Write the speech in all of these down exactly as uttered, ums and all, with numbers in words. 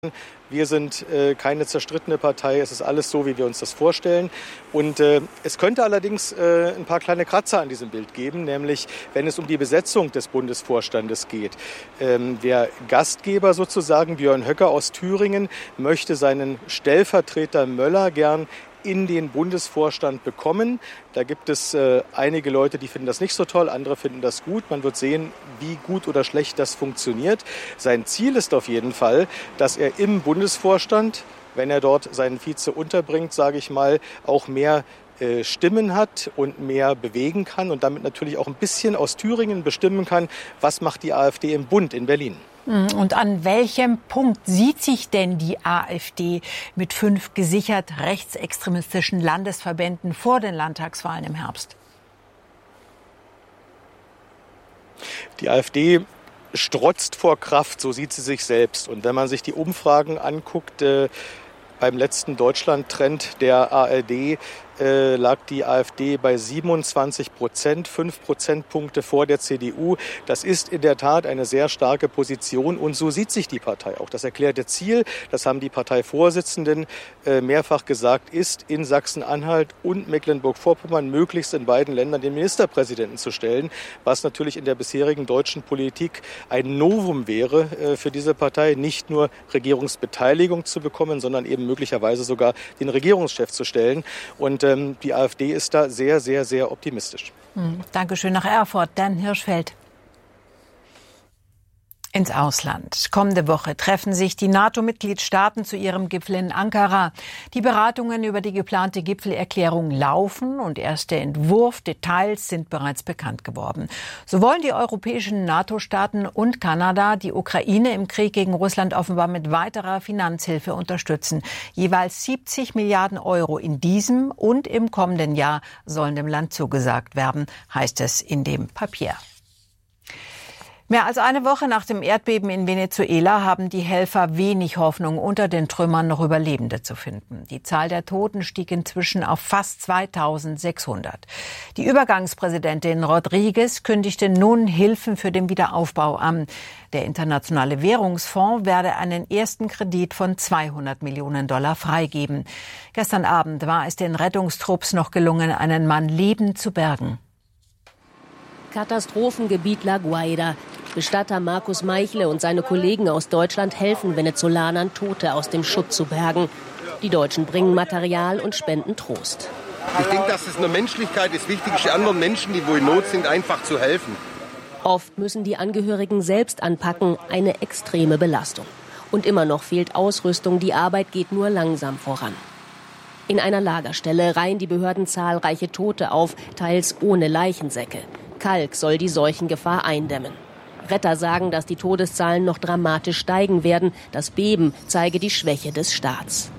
Wir sind äh, keine zerstrittene Partei, es ist alles so, wie wir uns das vorstellen. Und äh, es könnte allerdings äh, ein paar kleine Kratzer an diesem Bild geben, nämlich wenn es um die Besetzung des Bundesvorstandes geht. Ähm, der Gastgeber sozusagen, Björn Höcke aus Thüringen, möchte seinen Stellvertreter Möller gern in den Bundesvorstand bekommen. Da gibt es äh, einige Leute, die finden das nicht so toll, andere finden das gut. Man wird sehen, wie gut oder schlecht das funktioniert. Sein Ziel ist auf jeden Fall, dass er im Bundesvorstand, wenn er dort seinen Vize unterbringt, sage ich mal, auch mehr äh, Stimmen hat und mehr bewegen kann und damit natürlich auch ein bisschen aus Thüringen bestimmen kann, was macht die AfD im Bund in Berlin. Und an welchem Punkt sieht sich denn die AfD mit fünf gesichert rechtsextremistischen Landesverbänden vor den Landtagswahlen im Herbst? Die AfD strotzt vor Kraft, so sieht sie sich selbst. Und wenn man sich die Umfragen anguckt, äh, beim letzten Deutschland-Trend der A R D äh, lag die AfD bei siebenundzwanzig Prozent, fünf Prozentpunkte vor der C D U. Das ist in der Tat eine sehr starke Position und so sieht sich die Partei auch. Das erklärte Ziel, das haben die Parteivorsitzenden äh, mehrfach gesagt, ist in Sachsen-Anhalt und Mecklenburg-Vorpommern möglichst in beiden Ländern den Ministerpräsidenten zu stellen, was natürlich in der bisherigen deutschen Politik ein Novum wäre äh, für diese Partei, nicht nur Regierungsbeteiligung zu bekommen, sondern eben möglicherweise sogar den Regierungschef zu stellen. Und ähm, die AfD ist da sehr, sehr, sehr optimistisch. Hm, Dankeschön nach Erfurt. Dan Hirschfeld. Ins Ausland. Kommende Woche treffen sich die NATO-Mitgliedstaaten zu ihrem Gipfel in Ankara. Die Beratungen über die geplante Gipfelerklärung laufen und erste Entwurfdetails sind bereits bekannt geworden. So wollen die europäischen NATO-Staaten und Kanada die Ukraine im Krieg gegen Russland offenbar mit weiterer Finanzhilfe unterstützen. Jeweils siebzig Milliarden Euro in diesem und im kommenden Jahr sollen dem Land zugesagt werden, heißt es in dem Papier. Mehr als eine Woche nach dem Erdbeben in Venezuela haben die Helfer wenig Hoffnung, unter den Trümmern noch Überlebende zu finden. Die Zahl der Toten stieg inzwischen auf fast zweitausendsechshundert. Die Übergangspräsidentin Rodriguez kündigte nun Hilfen für den Wiederaufbau an. Der Internationale Währungsfonds werde einen ersten Kredit von zweihundert Millionen Dollar freigeben. Gestern Abend war es den Rettungstrupps noch gelungen, einen Mann lebend zu bergen. Katastrophengebiet La Guaira. Bestatter Markus Meichle und seine Kollegen aus Deutschland helfen Venezolanern, Tote aus dem Schutt zu bergen. Die Deutschen bringen Material und spenden Trost. Ich denke, dass es eine Menschlichkeit ist, wichtig ist, anderen Menschen, die wo in Not sind, einfach zu helfen. Oft müssen die Angehörigen selbst anpacken, eine extreme Belastung. Und immer noch fehlt Ausrüstung, die Arbeit geht nur langsam voran. In einer Lagerstelle reihen die Behörden zahlreiche Tote auf, teils ohne Leichensäcke. Kalk soll die Seuchengefahr eindämmen. Retter sagen, dass die Todeszahlen noch dramatisch steigen werden. Das Beben zeige die Schwäche des Staats.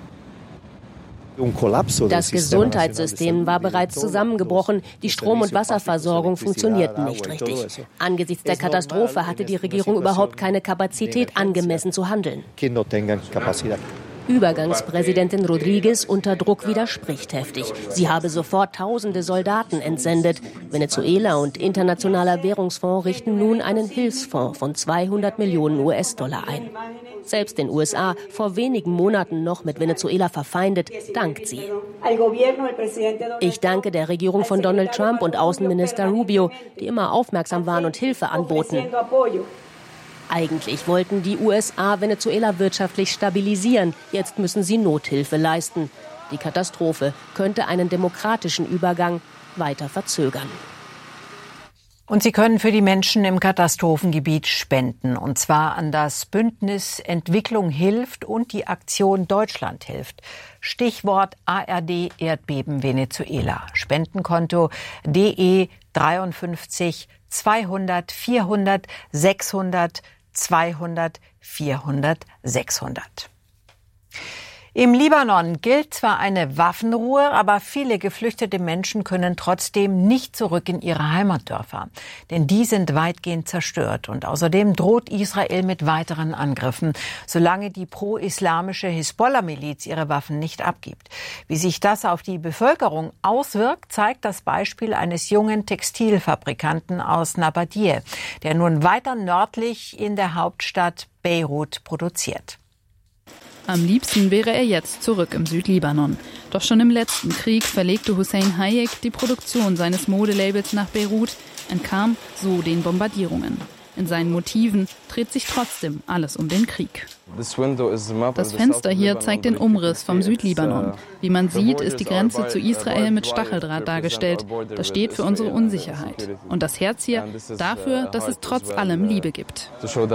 Das Gesundheitssystem war bereits zusammengebrochen. Die Strom- und Wasserversorgung funktionierten nicht richtig. Angesichts der Katastrophe hatte die Regierung überhaupt keine Kapazität, angemessen zu handeln. Übergangspräsidentin Rodriguez unter Druck widerspricht heftig. Sie habe sofort tausende Soldaten entsendet. Venezuela und Internationaler Währungsfonds richten nun einen Hilfsfonds von zweihundert Millionen U S-Dollar ein. Selbst den U S A, vor wenigen Monaten noch mit Venezuela verfeindet, dankt sie. Ich danke der Regierung von Donald Trump und Außenminister Rubio, die immer aufmerksam waren und Hilfe anboten. Eigentlich wollten die U S A Venezuela wirtschaftlich stabilisieren. Jetzt müssen sie Nothilfe leisten. Die Katastrophe könnte einen demokratischen Übergang weiter verzögern. Und Sie können für die Menschen im Katastrophengebiet spenden. Und zwar an das Bündnis Entwicklung hilft und die Aktion Deutschland hilft. Stichwort A R D Erdbeben Venezuela. Spendenkonto D E dreiundfünfzig zweihundert vierhundert sechshundert zweihundert vierhundert sechshundert. Im Libanon gilt zwar eine Waffenruhe, aber viele geflüchtete Menschen können trotzdem nicht zurück in ihre Heimatdörfer. Denn die sind weitgehend zerstört. Und außerdem droht Israel mit weiteren Angriffen, solange die pro-islamische Hisbollah-Miliz ihre Waffen nicht abgibt. Wie sich das auf die Bevölkerung auswirkt, zeigt das Beispiel eines jungen Textilfabrikanten aus Nabadir, der nun weiter nördlich in der Hauptstadt Beirut produziert. Am liebsten wäre er jetzt zurück im Südlibanon. Doch schon im letzten Krieg verlegte Hussein Hayek die Produktion seines Modelabels nach Beirut, entkam so den Bombardierungen. In seinen Motiven dreht sich trotzdem alles um den Krieg. Das Fenster hier zeigt den Umriss vom Südlibanon. Wie man sieht, ist die Grenze zu Israel mit Stacheldraht dargestellt. Das steht für unsere Unsicherheit. Und das Herz hier dafür, dass es trotz allem Liebe gibt.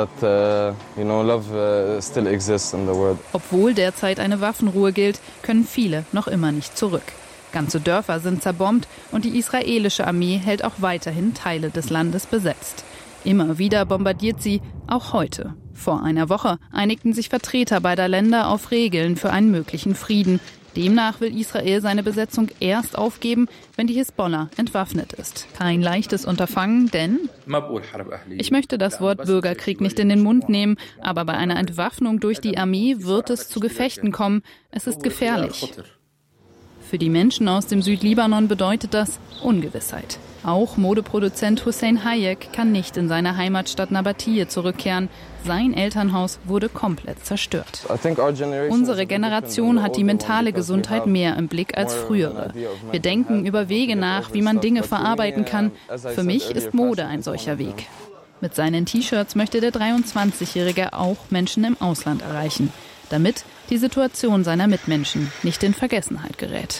Obwohl derzeit eine Waffenruhe gilt, können viele noch immer nicht zurück. Ganze Dörfer sind zerbombt und die israelische Armee hält auch weiterhin Teile des Landes besetzt. Immer wieder bombardiert sie, auch heute. Vor einer Woche einigten sich Vertreter beider Länder auf Regeln für einen möglichen Frieden. Demnach will Israel seine Besetzung erst aufgeben, wenn die Hisbollah entwaffnet ist. Kein leichtes Unterfangen, denn ich möchte das Wort Bürgerkrieg nicht in den Mund nehmen, aber bei einer Entwaffnung durch die Armee wird es zu Gefechten kommen. Es ist gefährlich. Für die Menschen aus dem Südlibanon bedeutet das Ungewissheit. Auch Modeproduzent Hussein Hayek kann nicht in seine Heimatstadt Nabatie zurückkehren. Sein Elternhaus wurde komplett zerstört. Unsere Generation hat die mentale Gesundheit mehr im Blick als frühere. Wir denken über Wege nach, wie man Dinge verarbeiten kann. Für mich ist Mode ein solcher Weg. Mit seinen T-Shirts möchte der dreiundzwanzigjährige auch Menschen im Ausland erreichen, damit die Situation seiner Mitmenschen nicht in Vergessenheit gerät.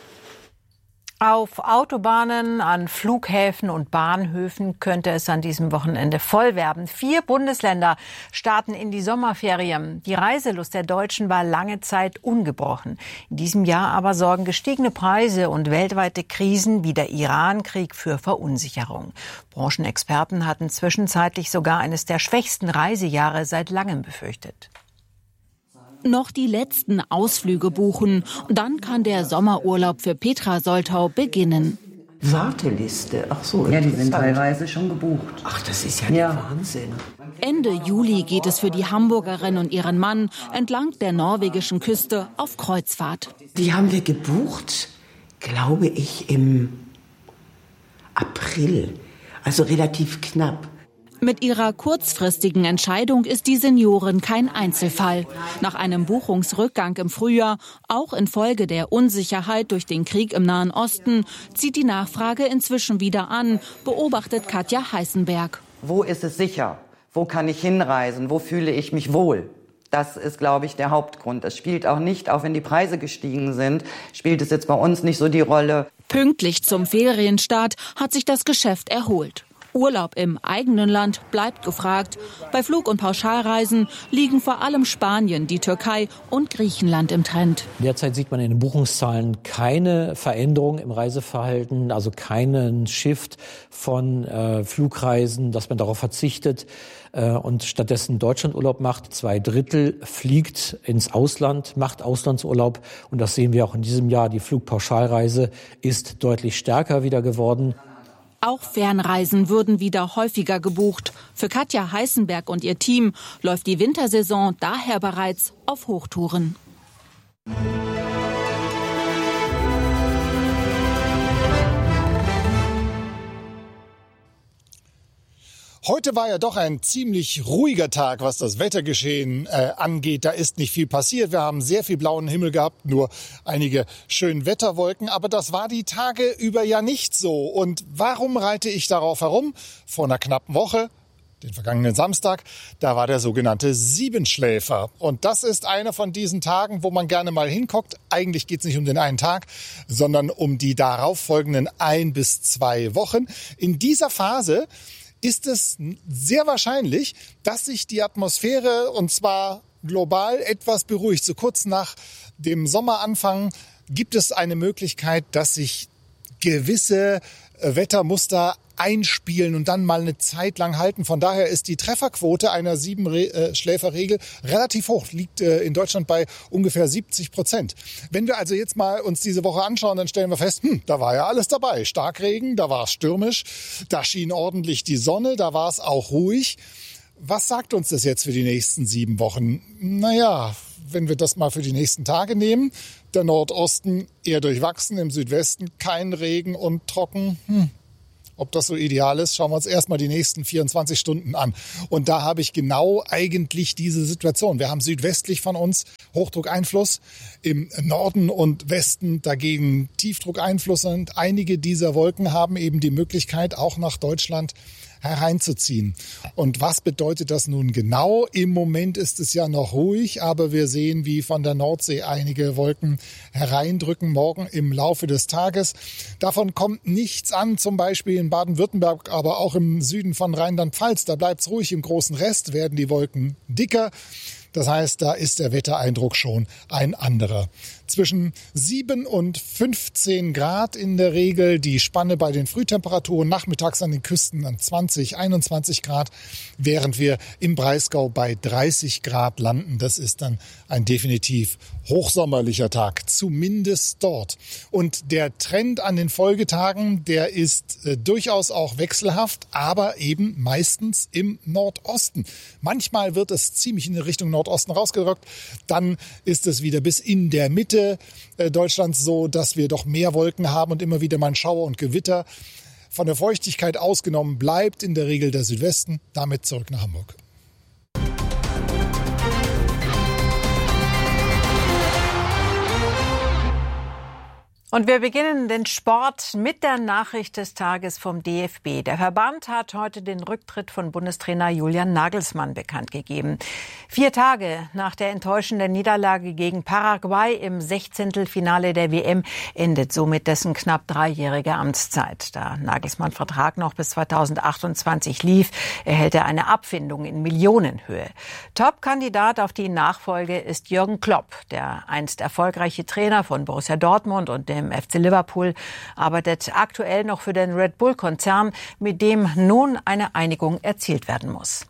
Auf Autobahnen, an Flughäfen und Bahnhöfen könnte es an diesem Wochenende voll werden. Vier Bundesländer starten in die Sommerferien. Die Reiselust der Deutschen war lange Zeit ungebrochen. In diesem Jahr aber sorgen gestiegene Preise und weltweite Krisen wie der Iran-Krieg für Verunsicherung. Branchenexperten hatten zwischenzeitlich sogar eines der schwächsten Reisejahre seit langem befürchtet. Noch die letzten Ausflüge buchen. Dann kann der Sommerurlaub für Petra Soltau beginnen. Warteliste, ach so. Ja, die sind teilweise schon gebucht. Ach, das ist ja, ja. der Wahnsinn. Ende Juli geht es für die Hamburgerin und ihren Mann entlang der norwegischen Küste auf Kreuzfahrt. Die haben wir gebucht, glaube ich, im April. Also relativ knapp. Mit ihrer kurzfristigen Entscheidung ist die Seniorin kein Einzelfall. Nach einem Buchungsrückgang im Frühjahr, auch infolge der Unsicherheit durch den Krieg im Nahen Osten, zieht die Nachfrage inzwischen wieder an, beobachtet Katja Heißenberg. Wo ist es sicher? Wo kann ich hinreisen? Wo fühle ich mich wohl? Das ist, glaube ich, der Hauptgrund. Es spielt auch nicht, auch wenn die Preise gestiegen sind, spielt es jetzt bei uns nicht so die Rolle. Pünktlich zum Ferienstart hat sich das Geschäft erholt. Urlaub im eigenen Land bleibt gefragt. Bei Flug- und Pauschalreisen liegen vor allem Spanien, die Türkei und Griechenland im Trend. Derzeit sieht man in den Buchungszahlen keine Veränderung im Reiseverhalten, also keinen Shift von äh, Flugreisen, dass man darauf verzichtet äh, und stattdessen Deutschlandurlaub macht. Zwei Drittel fliegt ins Ausland, macht Auslandsurlaub. Und das sehen wir auch in diesem Jahr. Die Flugpauschalreise ist deutlich stärker wieder geworden. Auch Fernreisen würden wieder häufiger gebucht. Für Katja Heißenberg und ihr Team läuft die Wintersaison daher bereits auf Hochtouren. Heute war ja doch ein ziemlich ruhiger Tag, was das Wettergeschehen äh, angeht. Da ist nicht viel passiert. Wir haben sehr viel blauen Himmel gehabt, nur einige schöne Wetterwolken. Aber das war die Tage über ja nicht so. Und warum reite ich darauf herum? Vor einer knappen Woche, den vergangenen Samstag, da war der sogenannte Siebenschläfer. Und das ist einer von diesen Tagen, wo man gerne mal hinguckt. Eigentlich geht es nicht um den einen Tag, sondern um die darauffolgenden ein bis zwei Wochen. In dieser Phase ist es sehr wahrscheinlich, dass sich die Atmosphäre, und zwar global, etwas beruhigt. So kurz nach dem Sommeranfang gibt es eine Möglichkeit, dass sich gewisse Wettermuster einspielen und dann mal eine Zeit lang halten. Von daher ist die Trefferquote einer Siebenschläferregel relativ hoch, liegt in Deutschland bei ungefähr siebzig Prozent. Wenn wir also jetzt mal uns diese Woche anschauen, dann stellen wir fest, hm, da war ja alles dabei. Starkregen, da war es stürmisch, da schien ordentlich die Sonne, da war es auch ruhig. Was sagt uns das jetzt für die nächsten sieben Wochen? Naja, wenn wir das mal für die nächsten Tage nehmen, der Nordosten eher durchwachsen, im Südwesten kein Regen und trocken. Hm. Ob das so ideal ist, schauen wir uns erstmal die nächsten vierundzwanzig Stunden an. Und da habe ich genau eigentlich diese Situation. Wir haben südwestlich von uns Hochdruckeinfluss, im Norden und Westen dagegen Tiefdruckeinfluss. Und einige dieser Wolken haben eben die Möglichkeit, auch nach Deutschland hereinzuziehen. Und was bedeutet das nun genau? Im Moment ist es ja noch ruhig, aber wir sehen, wie von der Nordsee einige Wolken hereindrücken, morgen im Laufe des Tages. Davon kommt nichts an, zum Beispiel in Baden-Württemberg, aber auch im Süden von Rheinland-Pfalz. Da bleibt es ruhig. Im großen Rest werden die Wolken dicker. Das heißt, da ist der Wettereindruck schon ein anderer. Zwischen sieben und fünfzehn Grad in der Regel, die Spanne bei den Frühtemperaturen, nachmittags an den Küsten an zwanzig, einundzwanzig Grad, während wir im Breisgau bei dreißig Grad landen. Das ist dann ein definitiv hochsommerlicher Tag, zumindest dort. Und der Trend an den Folgetagen, der ist äh, durchaus auch wechselhaft, aber eben meistens im Nordosten. Manchmal wird es ziemlich in die Richtung Nordosten rausgerückt, dann ist es wieder bis in der Mitte Deutschlands so, dass wir doch mehr Wolken haben und immer wieder mal Schauer und Gewitter. Von der Feuchtigkeit ausgenommen bleibt in der Regel der Südwesten. Damit zurück nach Hamburg. Und wir beginnen den Sport mit der Nachricht des Tages vom D F B. Der Verband hat heute den Rücktritt von Bundestrainer Julian Nagelsmann bekannt gegeben. Vier Tage nach der enttäuschenden Niederlage gegen Paraguay im Sechzehntelfinale der W M endet somit dessen knapp dreijährige Amtszeit. Da Nagelsmanns Vertrag noch bis zweitausendachtundzwanzig lief, erhält er eine Abfindung in Millionenhöhe. Top-Kandidat auf die Nachfolge ist Jürgen Klopp, der einst erfolgreiche Trainer von Borussia Dortmund und dem F C Liverpool, arbeitet aktuell noch für den Red Bull-Konzern, mit dem nun eine Einigung erzielt werden muss.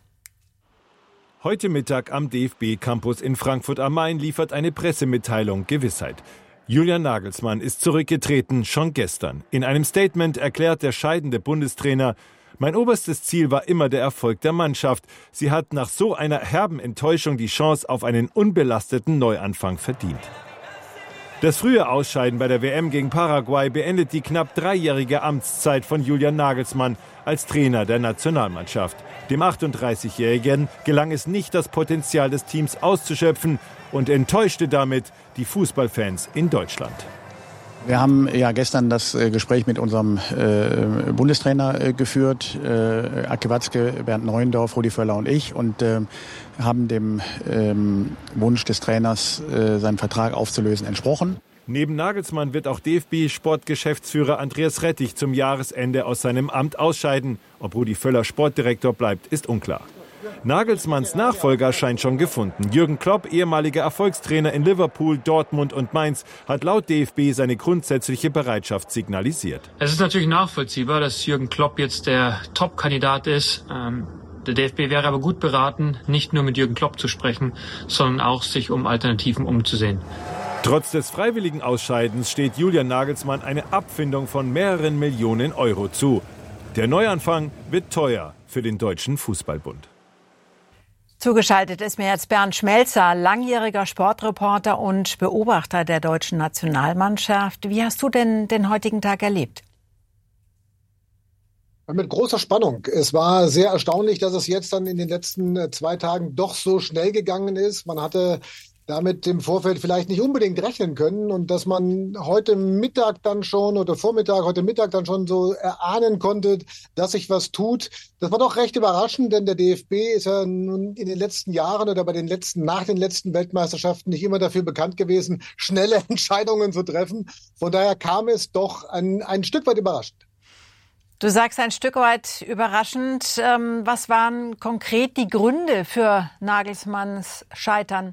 Heute Mittag am D F B-Campus in Frankfurt am Main liefert eine Pressemitteilung Gewissheit. Julian Nagelsmann ist zurückgetreten, schon gestern. In einem Statement erklärt der scheidende Bundestrainer: Mein oberstes Ziel war immer der Erfolg der Mannschaft. Sie hat nach so einer herben Enttäuschung die Chance auf einen unbelasteten Neuanfang verdient. Das frühe Ausscheiden bei der W M gegen Paraguay beendet die knapp dreijährige Amtszeit von Julian Nagelsmann als Trainer der Nationalmannschaft. Dem achtunddreißigjährigen gelang es nicht, das Potenzial des Teams auszuschöpfen und enttäuschte damit die Fußballfans in Deutschland. Wir haben ja gestern das Gespräch mit unserem äh, Bundestrainer äh, geführt, äh, Ake Watzke, Bernd Neuendorf, Rudi Völler und ich, und äh, haben dem ähm, Wunsch des Trainers, äh, seinen Vertrag aufzulösen, entsprochen. Neben Nagelsmann wird auch D F B-Sportgeschäftsführer Andreas Rettich zum Jahresende aus seinem Amt ausscheiden. Ob Rudi Völler Sportdirektor bleibt, ist unklar. Nagelsmanns Nachfolger scheint schon gefunden. Jürgen Klopp, ehemaliger Erfolgstrainer in Liverpool, Dortmund und Mainz, hat laut D F B seine grundsätzliche Bereitschaft signalisiert. Es ist natürlich nachvollziehbar, dass Jürgen Klopp jetzt der Top-Kandidat ist. Ähm, der D F B wäre aber gut beraten, nicht nur mit Jürgen Klopp zu sprechen, sondern auch sich um Alternativen umzusehen. Trotz des freiwilligen Ausscheidens steht Julian Nagelsmann eine Abfindung von mehreren Millionen Euro zu. Der Neuanfang wird teuer für den Deutschen Fußballbund. Zugeschaltet ist mir jetzt Bernd Schmelzer, langjähriger Sportreporter und Beobachter der deutschen Nationalmannschaft. Wie hast du denn den heutigen Tag erlebt? Mit großer Spannung. Es war sehr erstaunlich, dass es jetzt dann in den letzten zwei Tagen doch so schnell gegangen ist. Man hatte damit im Vorfeld vielleicht nicht unbedingt rechnen können, und dass man heute Mittag dann schon oder Vormittag, heute Mittag dann schon so erahnen konnte, dass sich was tut. Das war doch recht überraschend, denn der D F B ist ja nun in den letzten Jahren oder bei den letzten, nach den letzten Weltmeisterschaften nicht immer dafür bekannt gewesen, schnelle Entscheidungen zu treffen. Von daher kam es doch ein, ein Stück weit überraschend. Du sagst ein Stück weit überraschend. Ähm, was waren konkret die Gründe für Nagelsmanns Scheitern?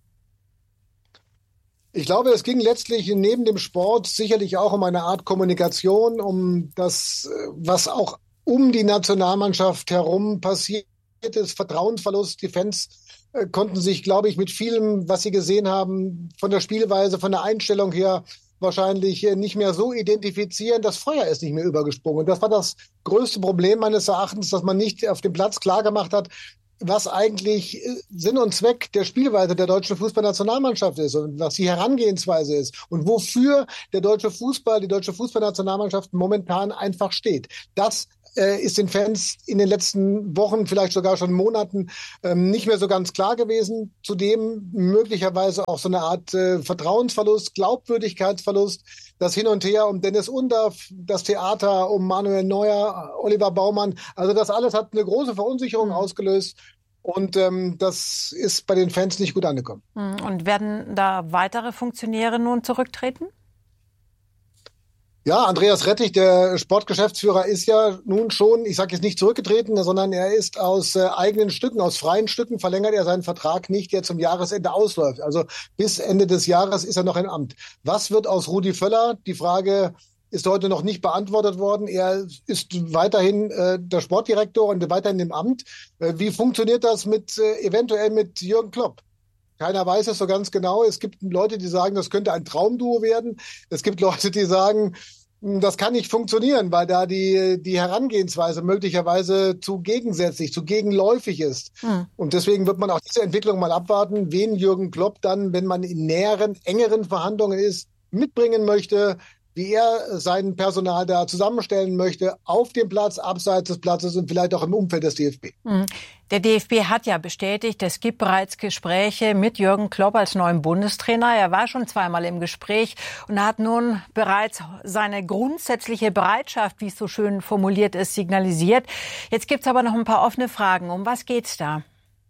Ich glaube, es ging letztlich neben dem Sport sicherlich auch um eine Art Kommunikation, um das, was auch um die Nationalmannschaft herum passiert ist, Vertrauensverlust. Die Fans konnten sich, glaube ich, mit vielem, was sie gesehen haben, von der Spielweise, von der Einstellung her wahrscheinlich nicht mehr so identifizieren. Das Feuer ist nicht mehr übergesprungen. Und das war das größte Problem meines Erachtens, dass man nicht auf dem Platz klargemacht hat, was eigentlich Sinn und Zweck der Spielweise der deutschen Fußballnationalmannschaft ist und was die Herangehensweise ist und wofür der deutsche Fußball, die deutsche Fußballnationalmannschaft momentan einfach steht. Das äh, ist den Fans in den letzten Wochen, vielleicht sogar schon Monaten ähm, nicht mehr so ganz klar gewesen. Zudem möglicherweise auch so eine Art äh, Vertrauensverlust, Glaubwürdigkeitsverlust. Das Hin und Her um Dennis Undaff, das Theater um Manuel Neuer, Oliver Baumann. Also das alles hat eine große Verunsicherung ausgelöst. Und ähm, das ist bei den Fans nicht gut angekommen. Und werden da weitere Funktionäre nun zurücktreten? Ja, Andreas Rettich, der Sportgeschäftsführer, ist ja nun schon, ich sage jetzt nicht zurückgetreten, sondern er ist aus äh, eigenen Stücken, aus freien Stücken verlängert er seinen Vertrag nicht, der zum Jahresende ausläuft. Also bis Ende des Jahres ist er noch im Amt. Was wird aus Rudi Völler? Die Frage ist heute noch nicht beantwortet worden. Er ist weiterhin äh, der Sportdirektor und weiterhin im Amt. Äh, wie funktioniert das mit äh, eventuell mit Jürgen Klopp? Keiner weiß es so ganz genau. Es gibt Leute, die sagen, das könnte ein Traumduo werden. Es gibt Leute, die sagen, das kann nicht funktionieren, weil da die, die Herangehensweise möglicherweise zu gegensätzlich, zu gegenläufig ist. Hm. Und deswegen wird man auch diese Entwicklung mal abwarten, wen Jürgen Klopp dann, wenn man in näheren, engeren Verhandlungen ist, mitbringen möchte, wie er sein Personal da zusammenstellen möchte, auf dem Platz, abseits des Platzes und vielleicht auch im Umfeld des D F B. Der D F B hat ja bestätigt, es gibt bereits Gespräche mit Jürgen Klopp als neuen Bundestrainer. Er war schon zweimal im Gespräch und hat nun bereits seine grundsätzliche Bereitschaft, wie es so schön formuliert ist, signalisiert. Jetzt gibt es aber noch ein paar offene Fragen. Um was geht's da?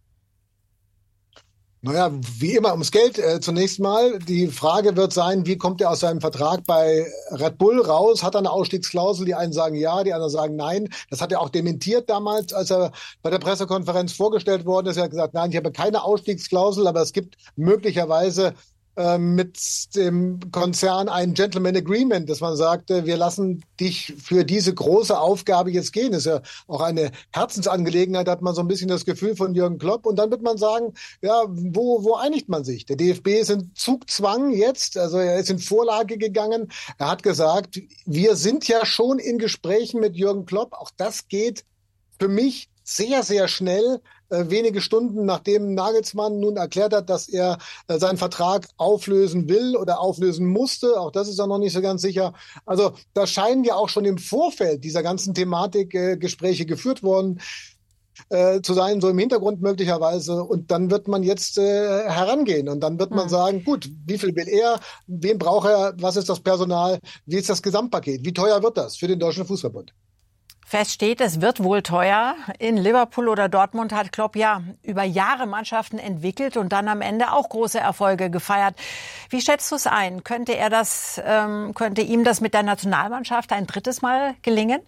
Naja, wie immer ums Geld äh, zunächst mal. Die Frage wird sein, wie kommt er aus seinem Vertrag bei Red Bull raus? Hat er eine Ausstiegsklausel? Die einen sagen ja, die anderen sagen nein. Das hat er auch dementiert damals, als er bei der Pressekonferenz vorgestellt worden ist. Er hat gesagt, nein, ich habe keine Ausstiegsklausel, aber es gibt möglicherweise äh, mit dem Konzern ein Gentleman Agreement, dass man sagt, äh, wir lassen dich für diese große Aufgabe jetzt gehen. Das ist ja auch eine Herzensangelegenheit, hat man so ein bisschen das Gefühl von Jürgen Klopp. Und dann wird man sagen, ja, wo, wo einigt man sich? Der D F B ist in Zugzwang jetzt, also er ist in Vorlage gegangen. Er hat gesagt, wir sind ja schon in Gesprächen mit Jürgen Klopp. Auch das geht für mich sehr, sehr schnell. Äh, wenige Stunden nachdem Nagelsmann nun erklärt hat, dass er äh, seinen Vertrag auflösen will oder auflösen musste. Auch das ist ja noch nicht so ganz sicher. Also da scheinen ja auch schon im Vorfeld dieser ganzen Thematik äh, Gespräche geführt worden äh, zu sein, so im Hintergrund möglicherweise. Und dann wird man jetzt äh, herangehen und dann wird man mhm. sagen, gut, wie viel will er, wen braucht er, was ist das Personal, wie ist das Gesamtpaket, wie teuer wird das für den Deutschen Fußballbund? Fest steht, es wird wohl teuer. In Liverpool oder Dortmund hat Klopp ja über Jahre Mannschaften entwickelt und dann am Ende auch große Erfolge gefeiert. Wie schätzt du es ein? Könnte er das, ähm, könnte ihm das mit der Nationalmannschaft ein drittes Mal gelingen?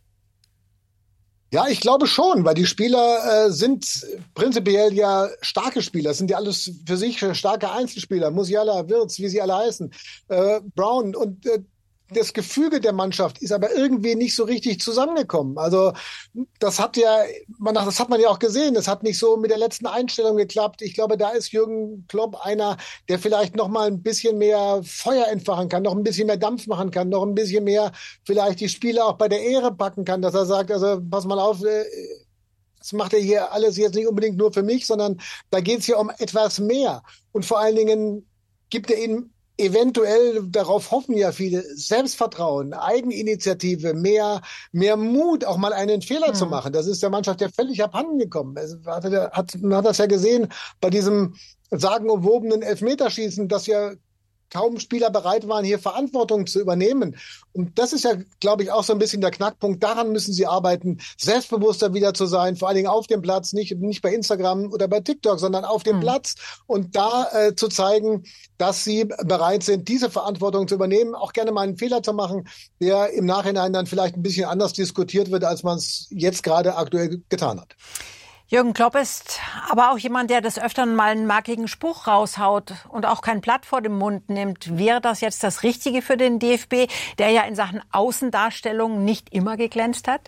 Ja, ich glaube schon, weil die Spieler äh, sind prinzipiell ja starke Spieler. Das sind ja alles für sich starke Einzelspieler. Musiala, Wirtz, wie sie alle heißen, äh, Brown und äh, das Gefüge der Mannschaft ist aber irgendwie nicht so richtig zusammengekommen. Also das hat ja, man, das hat man ja auch gesehen. Das hat nicht so mit der letzten Einstellung geklappt. Ich glaube, da ist Jürgen Klopp einer, der vielleicht noch mal ein bisschen mehr Feuer entfachen kann, noch ein bisschen mehr Dampf machen kann, noch ein bisschen mehr vielleicht die Spieler auch bei der Ehre packen kann, dass er sagt, also pass mal auf, das macht er hier alles jetzt nicht unbedingt nur für mich, sondern da geht es ja um etwas mehr. Und vor allen Dingen gibt er ihnen eventuell, darauf hoffen ja viele, Selbstvertrauen, Eigeninitiative, mehr, mehr Mut, auch mal einen Fehler mhm. zu machen. Das ist der Mannschaft ja völlig abhanden gekommen. Es hat, hat, man hat das ja gesehen bei diesem sagenumwobenen Elfmeterschießen, dass ja kaum Spieler bereit waren, hier Verantwortung zu übernehmen. Und das ist ja, glaube ich, auch so ein bisschen der Knackpunkt. Daran müssen sie arbeiten, selbstbewusster wieder zu sein, vor allen Dingen auf dem Platz, nicht, nicht bei Instagram oder bei TikTok, sondern auf dem mhm. Platz und da äh, zu zeigen, dass sie bereit sind, diese Verantwortung zu übernehmen, auch gerne mal einen Fehler zu machen, der im Nachhinein dann vielleicht ein bisschen anders diskutiert wird, als man es jetzt gerade aktuell getan hat. Jürgen Klopp ist aber auch jemand, der des Öfteren mal einen markigen Spruch raushaut und auch kein Blatt vor den Mund nimmt. Wäre das jetzt das Richtige für den D F B, der ja in Sachen Außendarstellung nicht immer geglänzt hat?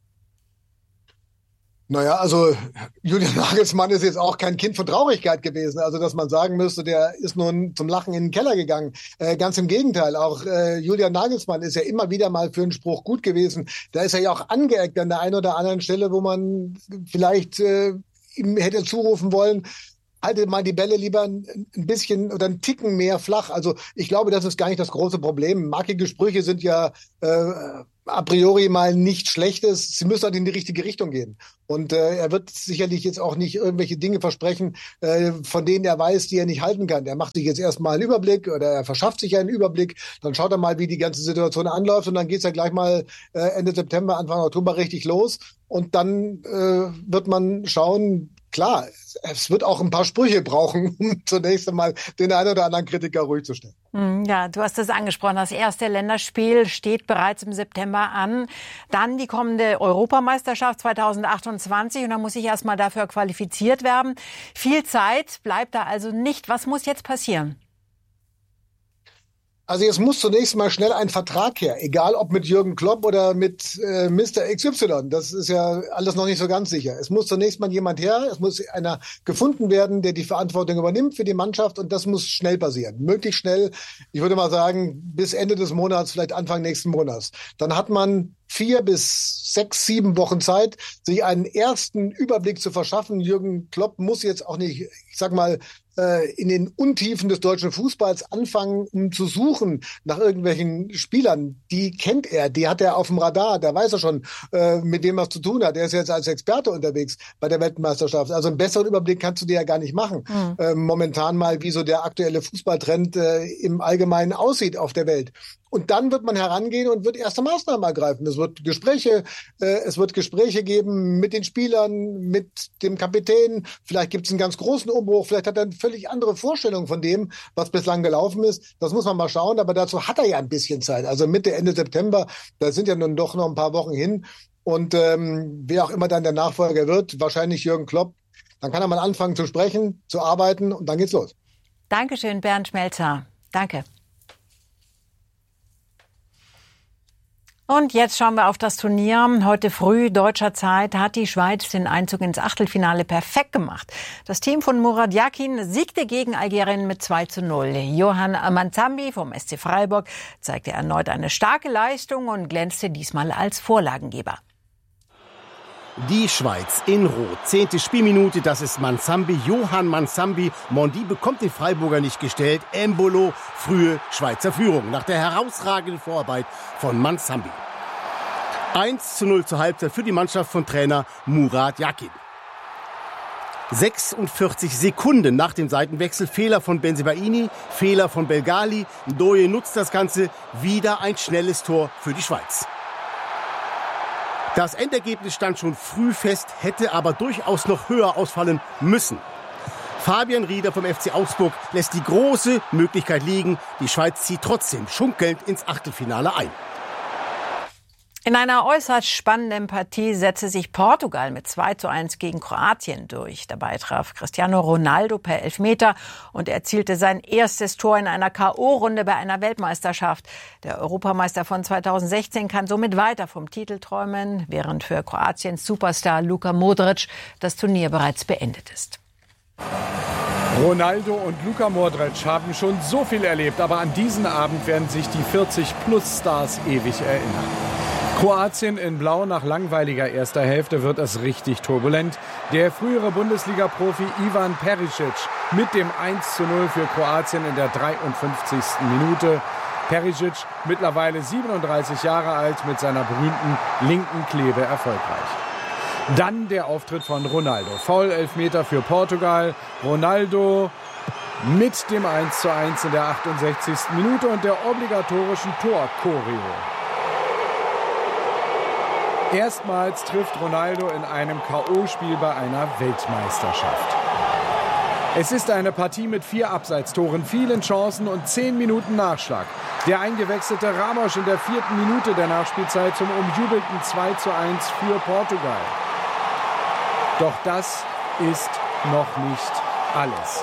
Naja, also Julian Nagelsmann ist jetzt auch kein Kind von Traurigkeit gewesen. Also dass man sagen müsste, der ist nun zum Lachen in den Keller gegangen. Äh, ganz im Gegenteil, auch äh, Julian Nagelsmann ist ja immer wieder mal für einen Spruch gut gewesen. Da ist er ja auch angeeckt an der einen oder anderen Stelle, wo man vielleicht äh, ihm hätte zurufen wollen, halte mal die Bälle lieber ein bisschen oder einen Ticken mehr flach. Also ich glaube, das ist gar nicht das große Problem. Markige Sprüche sind ja äh, a priori mal nicht Schlechtes. Sie müssen halt in die richtige Richtung gehen. Und äh, er wird sicherlich jetzt auch nicht irgendwelche Dinge versprechen, äh, von denen er weiß, die er nicht halten kann. Er macht sich jetzt erstmal einen Überblick oder er verschafft sich einen Überblick. Dann schaut er mal, wie die ganze Situation anläuft. Und dann geht's ja gleich mal äh, Ende September, Anfang Oktober richtig los. Und dann äh, wird man schauen. Klar, es wird auch ein paar Sprüche brauchen, um zunächst einmal den einen oder anderen Kritiker ruhig zu stellen. Ja, du hast es angesprochen. Das erste Länderspiel steht bereits im September an. Dann die kommende Europameisterschaft zweitausendachtundzwanzig. Und dann muss ich erst mal dafür qualifiziert werden. Viel Zeit bleibt da also nicht. Was muss jetzt passieren? Also jetzt muss zunächst mal schnell ein Vertrag her, egal ob mit Jürgen Klopp oder mit äh, Mister X Y. Das ist ja alles noch nicht so ganz sicher. Es muss zunächst mal jemand her, es muss einer gefunden werden, der die Verantwortung übernimmt für die Mannschaft und das muss schnell passieren. Möglichst schnell, ich würde mal sagen, bis Ende des Monats, vielleicht Anfang nächsten Monats. Dann hat man vier bis sechs, sieben Wochen Zeit, sich einen ersten Überblick zu verschaffen. Jürgen Klopp muss jetzt auch nicht, ich sag mal, in den Untiefen des deutschen Fußballs anfangen, um zu suchen nach irgendwelchen Spielern. Die kennt er, die hat er auf dem Radar, da weiß er schon, mit wem er es zu tun hat. Er ist jetzt als Experte unterwegs bei der Weltmeisterschaft. Also einen besseren Überblick kannst du dir ja gar nicht machen. Mhm. Momentan mal, wie so der aktuelle Fußballtrend im Allgemeinen aussieht auf der Welt. Und dann wird man herangehen und wird erste Maßnahmen ergreifen. Es wird Gespräche, äh, es wird Gespräche geben mit den Spielern, mit dem Kapitän. Vielleicht gibt es einen ganz großen Umbruch. Vielleicht hat er eine völlig andere Vorstellung von dem, was bislang gelaufen ist. Das muss man mal schauen. Aber dazu hat er ja ein bisschen Zeit. Also Mitte, Ende September, da sind ja nun doch noch ein paar Wochen hin. Und ähm, wer auch immer dann der Nachfolger wird, wahrscheinlich Jürgen Klopp, dann kann er mal anfangen zu sprechen, zu arbeiten und dann geht's los. Dankeschön, Bernd Schmelzer. Danke. Und jetzt schauen wir auf das Turnier. Heute früh deutscher Zeit hat die Schweiz den Einzug ins Achtelfinale perfekt gemacht. Das Team von Murat Yakin siegte gegen Algerien mit zwei zu null. Johan Manzambi vom S C Freiburg zeigte erneut eine starke Leistung und glänzte diesmal als Vorlagengeber. Die Schweiz in Rot. Zehnte Spielminute, das ist Manzambi, Johan Manzambi. Mondi bekommt den Freiburger nicht gestellt. Embolo, frühe Schweizer Führung nach der herausragenden Vorarbeit von Manzambi. eins zu null zur Halbzeit für die Mannschaft von Trainer Murat Yakin. sechsundvierzig Sekunden nach dem Seitenwechsel, Fehler von Bensebaini, Fehler von Belgali. Ndoye nutzt das Ganze, wieder ein schnelles Tor für die Schweiz. Das Endergebnis stand schon früh fest, hätte aber durchaus noch höher ausfallen müssen. Fabian Rieder vom F C Augsburg lässt die große Möglichkeit liegen. Die Schweiz zieht trotzdem schunkelnd ins Achtelfinale ein. In einer äußerst spannenden Partie setzte sich Portugal mit zwei zu eins gegen Kroatien durch. Dabei traf Cristiano Ronaldo per Elfmeter und erzielte sein erstes Tor in einer K O-Runde bei einer Weltmeisterschaft. Der Europameister von zweitausendsechzehn kann somit weiter vom Titel träumen, während für Kroatiens Superstar Luka Modric das Turnier bereits beendet ist. Ronaldo und Luka Modric haben schon so viel erlebt, aber an diesen Abend werden sich die vierzig-plus-Stars ewig erinnern. Kroatien in Blau nach langweiliger erster Hälfte wird es richtig turbulent. Der frühere Bundesliga-Profi Ivan Perisic mit dem eins zu null für Kroatien in der dreiundfünfzigsten Minute. Perisic, mittlerweile siebenunddreißig Jahre alt, mit seiner berühmten linken Klebe erfolgreich. Dann der Auftritt von Ronaldo. Foul-Elfmeter für Portugal. Ronaldo mit dem eins zu eins in der achtundsechzigsten Minute und der obligatorischen Tor-Choreo. Erstmals trifft Ronaldo in einem K O-Spiel bei einer Weltmeisterschaft. Es ist eine Partie mit vier Abseitstoren, vielen Chancen und zehn Minuten Nachschlag. Der eingewechselte Ramos in der vierten Minute der Nachspielzeit zum umjubelten zwei zu eins für Portugal. Doch das ist noch nicht alles.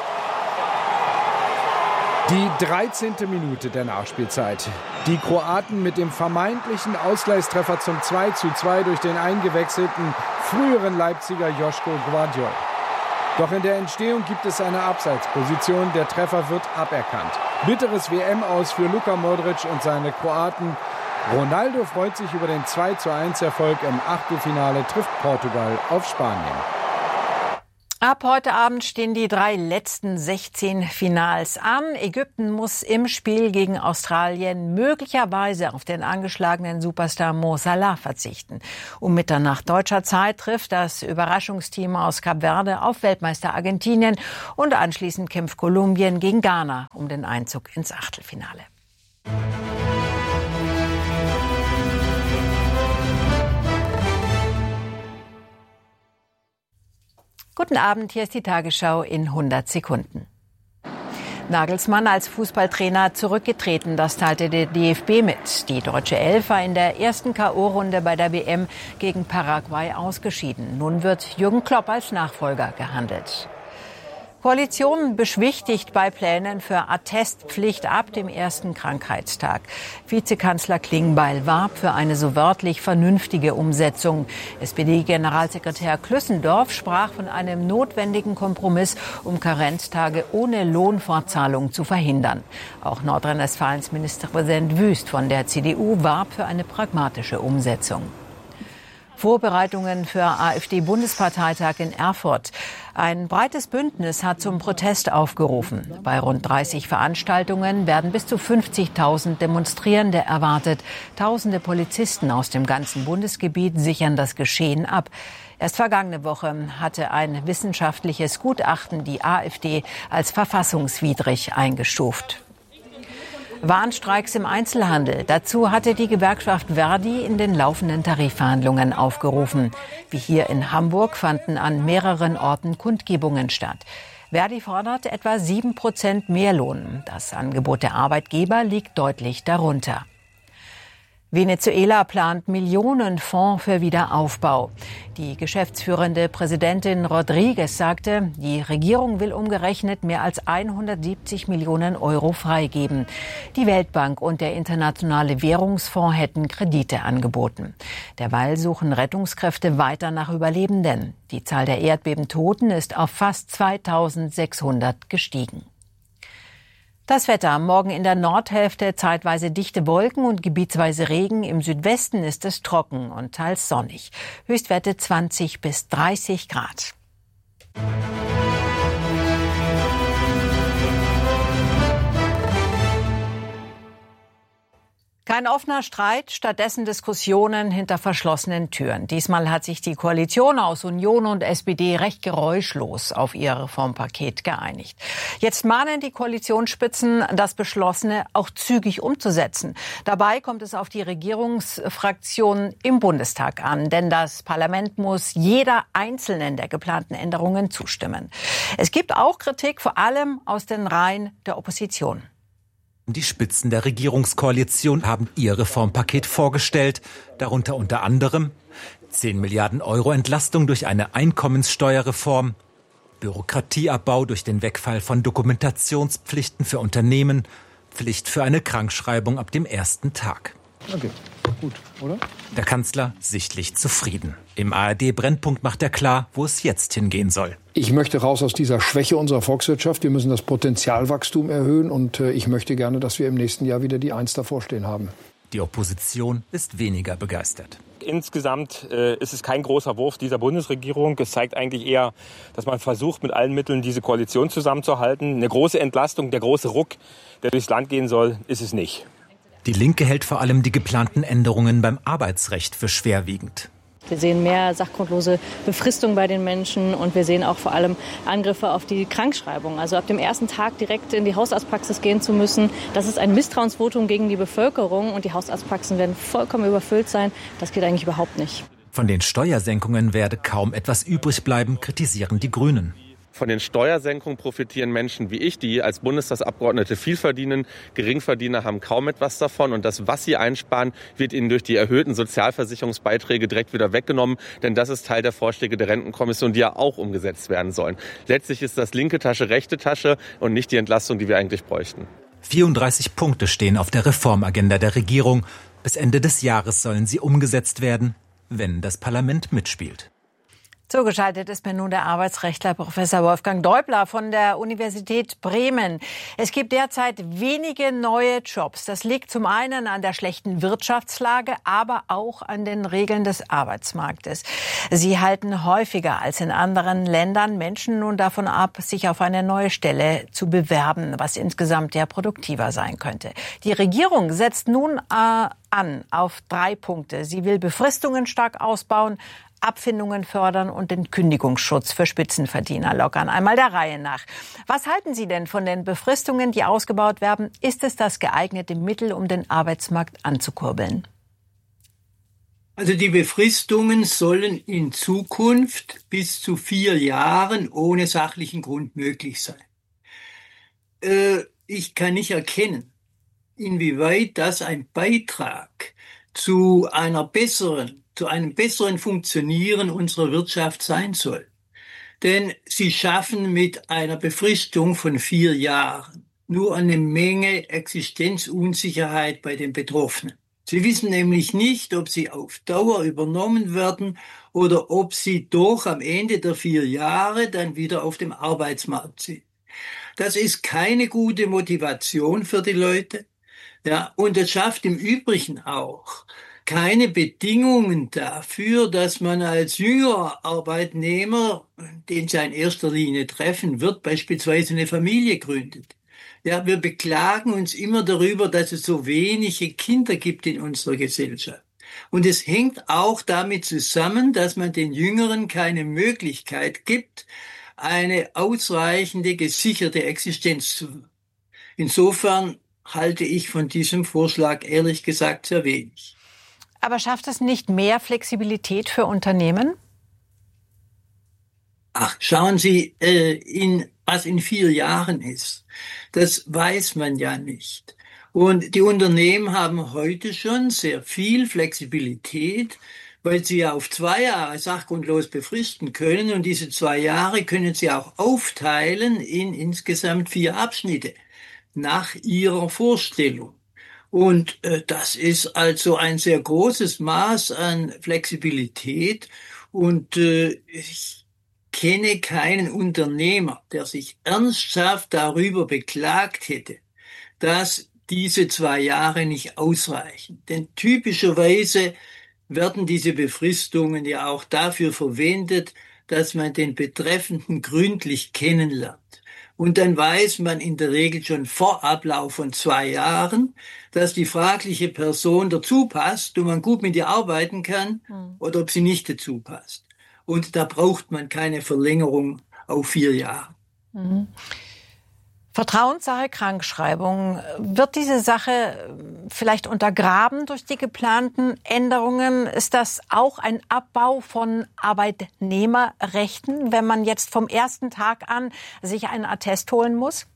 Die dreizehnte Minute der Nachspielzeit. Die Kroaten mit dem vermeintlichen Ausgleichstreffer zum zwei zu zwei durch den eingewechselten früheren Leipziger Joško Gvardiol. Doch in der Entstehung gibt es eine Abseitsposition. Der Treffer wird aberkannt. Bitteres W M-Aus für Luka Modric und seine Kroaten. Ronaldo freut sich über den zwei zu eins Erfolg im Achtelfinale, trifft Portugal auf Spanien. Ab heute Abend stehen die drei letzten sechzehn Finals an. Ägypten muss im Spiel gegen Australien möglicherweise auf den angeschlagenen Superstar Mo Salah verzichten. Um Mitternacht deutscher Zeit trifft das Überraschungsteam aus Kap Verde auf Weltmeister Argentinien und anschließend kämpft Kolumbien gegen Ghana um den Einzug ins Achtelfinale. Guten Abend, hier ist die Tagesschau in hundert Sekunden. Nagelsmann als Fußballtrainer zurückgetreten, das teilte der D F B mit. Die deutsche Elf war in der ersten K O-Runde bei der W M gegen Paraguay ausgeschieden. Nun wird Jürgen Klopp als Nachfolger gehandelt. Koalition beschwichtigt bei Plänen für Attestpflicht ab dem ersten Krankheitstag. Vizekanzler Klingbeil warb für eine so wörtlich vernünftige Umsetzung. S P D-Generalsekretär Klüssendorf sprach von einem notwendigen Kompromiss, um Karenztage ohne Lohnfortzahlung zu verhindern. Auch Nordrhein-Westfalens Ministerpräsident Wüst von der C D U warb für eine pragmatische Umsetzung. Vorbereitungen für AfD-Bundesparteitag in Erfurt. Ein breites Bündnis hat zum Protest aufgerufen. Bei rund dreißig Veranstaltungen werden bis zu fünfzigtausend Demonstrierende erwartet. Tausende Polizisten aus dem ganzen Bundesgebiet sichern das Geschehen ab. Erst vergangene Woche hatte ein wissenschaftliches Gutachten die AfD als verfassungswidrig eingestuft. Warnstreiks im Einzelhandel. Dazu hatte die Gewerkschaft Verdi in den laufenden Tarifverhandlungen aufgerufen. Wie hier in Hamburg fanden an mehreren Orten Kundgebungen statt. Verdi fordert etwa sieben Prozent mehr Lohn. Das Angebot der Arbeitgeber liegt deutlich darunter. Venezuela plant Millionenfonds für Wiederaufbau. Die geschäftsführende Präsidentin Rodriguez sagte, die Regierung will umgerechnet mehr als hundertsiebzig Millionen Euro freigeben. Die Weltbank und der Internationale Währungsfonds hätten Kredite angeboten. Derweil suchen Rettungskräfte weiter nach Überlebenden. Die Zahl der Erdbebentoten ist auf fast zweitausendsechshundert gestiegen. Das Wetter. Morgen in der Nordhälfte zeitweise dichte Wolken und gebietsweise Regen. Im Südwesten ist es trocken und teils sonnig. Höchstwerte zwanzig bis dreißig Grad. Kein offener Streit, stattdessen Diskussionen hinter verschlossenen Türen. Diesmal hat sich die Koalition aus Union und S P D recht geräuschlos auf ihr Reformpaket geeinigt. Jetzt mahnen die Koalitionsspitzen, das Beschlossene auch zügig umzusetzen. Dabei kommt es auf die Regierungsfraktionen im Bundestag an, denn das Parlament muss jeder einzelnen der geplanten Änderungen zustimmen. Es gibt auch Kritik, vor allem aus den Reihen der Opposition. Die Spitzen der Regierungskoalition haben ihr Reformpaket vorgestellt, darunter unter anderem zehn Milliarden Euro Entlastung durch eine Einkommenssteuerreform, Bürokratieabbau durch den Wegfall von Dokumentationspflichten für Unternehmen, Pflicht für eine Krankschreibung ab dem ersten Tag. Okay, gut, oder? Der Kanzler sichtlich zufrieden. Im A R D-Brennpunkt macht er klar, wo es jetzt hingehen soll. Ich möchte raus aus dieser Schwäche unserer Volkswirtschaft. Wir müssen das Potenzialwachstum erhöhen und ich möchte gerne, dass wir im nächsten Jahr wieder die Eins davor stehen haben. Die Opposition ist weniger begeistert. Insgesamt äh, ist es kein großer Wurf dieser Bundesregierung. Es zeigt eigentlich eher, dass man versucht, mit allen Mitteln diese Koalition zusammenzuhalten. Eine große Entlastung, der große Ruck, der durchs Land gehen soll, ist es nicht. Die Linke hält vor allem die geplanten Änderungen beim Arbeitsrecht für schwerwiegend. Wir sehen mehr sachgrundlose Befristung bei den Menschen und wir sehen auch vor allem Angriffe auf die Krankschreibung. Also ab dem ersten Tag direkt in die Hausarztpraxis gehen zu müssen, das ist ein Misstrauensvotum gegen die Bevölkerung und die Hausarztpraxen werden vollkommen überfüllt sein. Das geht eigentlich überhaupt nicht. Von den Steuersenkungen werde kaum etwas übrig bleiben, kritisieren die Grünen. Von den Steuersenkungen profitieren Menschen wie ich, die als Bundestagsabgeordnete viel verdienen. Geringverdiener haben kaum etwas davon. Und das, was sie einsparen, wird ihnen durch die erhöhten Sozialversicherungsbeiträge direkt wieder weggenommen. Denn das ist Teil der Vorschläge der Rentenkommission, die ja auch umgesetzt werden sollen. Letztlich ist das linke Tasche, rechte Tasche und nicht die Entlastung, die wir eigentlich bräuchten. vierunddreißig Punkte stehen auf der Reformagenda der Regierung. Bis Ende des Jahres sollen sie umgesetzt werden, wenn das Parlament mitspielt. Zugeschaltet ist mir nun der Arbeitsrechtler Professor Wolfgang Däubler von der Universität Bremen. Es gibt derzeit wenige neue Jobs. Das liegt zum einen an der schlechten Wirtschaftslage, aber auch an den Regeln des Arbeitsmarktes. Sie halten häufiger als in anderen Ländern Menschen nun davon ab, sich auf eine neue Stelle zu bewerben, was insgesamt ja produktiver sein könnte. Die Regierung setzt nun äh, an auf drei Punkte. Sie will Befristungen stark ausbauen, Abfindungen fördern und den Kündigungsschutz für Spitzenverdiener lockern. Einmal der Reihe nach. Was halten Sie denn von den Befristungen, die ausgebaut werden? Ist es das geeignete Mittel, um den Arbeitsmarkt anzukurbeln? Also die Befristungen sollen in Zukunft bis zu vier Jahren ohne sachlichen Grund möglich sein. Äh, ich kann nicht erkennen, inwieweit das ein Beitrag zu einer besseren zu einem besseren Funktionieren unserer Wirtschaft sein soll. Denn sie schaffen mit einer Befristung von vier Jahren nur eine Menge Existenzunsicherheit bei den Betroffenen. Sie wissen nämlich nicht, ob sie auf Dauer übernommen werden oder ob sie doch am Ende der vier Jahre dann wieder auf dem Arbeitsmarkt sind. Das ist keine gute Motivation für die Leute. Ja, und es schafft im Übrigen auch keine Bedingungen dafür, dass man als jüngerer Arbeitnehmer, den Sie in erster Linie treffen wird, beispielsweise eine Familie gründet. Ja, wir beklagen uns immer darüber, dass es so wenige Kinder gibt in unserer Gesellschaft. Und es hängt auch damit zusammen, dass man den Jüngeren keine Möglichkeit gibt, eine ausreichende, gesicherte Existenz zu führen. Insofern halte ich von diesem Vorschlag ehrlich gesagt sehr wenig. Aber schafft es nicht mehr Flexibilität für Unternehmen? Ach, schauen Sie, äh, in, was in vier Jahren ist, das weiß man ja nicht. Und die Unternehmen haben heute schon sehr viel Flexibilität, weil sie ja auf zwei Jahre sachgrundlos befristen können. Und diese zwei Jahre können sie auch aufteilen in insgesamt vier Abschnitte nach ihrer Vorstellung. Und äh, das ist also ein sehr großes Maß an Flexibilität. Und äh, ich kenne keinen Unternehmer, der sich ernsthaft darüber beklagt hätte, dass diese zwei Jahre nicht ausreichen. Denn typischerweise werden diese Befristungen ja auch dafür verwendet, dass man den Betreffenden gründlich kennenlernt. Und dann weiß man in der Regel schon vor Ablauf von zwei Jahren, dass die fragliche Person dazu passt und man gut mit ihr arbeiten kann mhm. oder ob sie nicht dazu passt. Und da braucht man keine Verlängerung auf vier Jahre. Mhm. Vertrauenssache Krankschreibung. Wird diese Sache vielleicht untergraben durch die geplanten Änderungen? Ist das auch ein Abbau von Arbeitnehmerrechten, wenn man jetzt vom ersten Tag an sich einen Attest holen muss?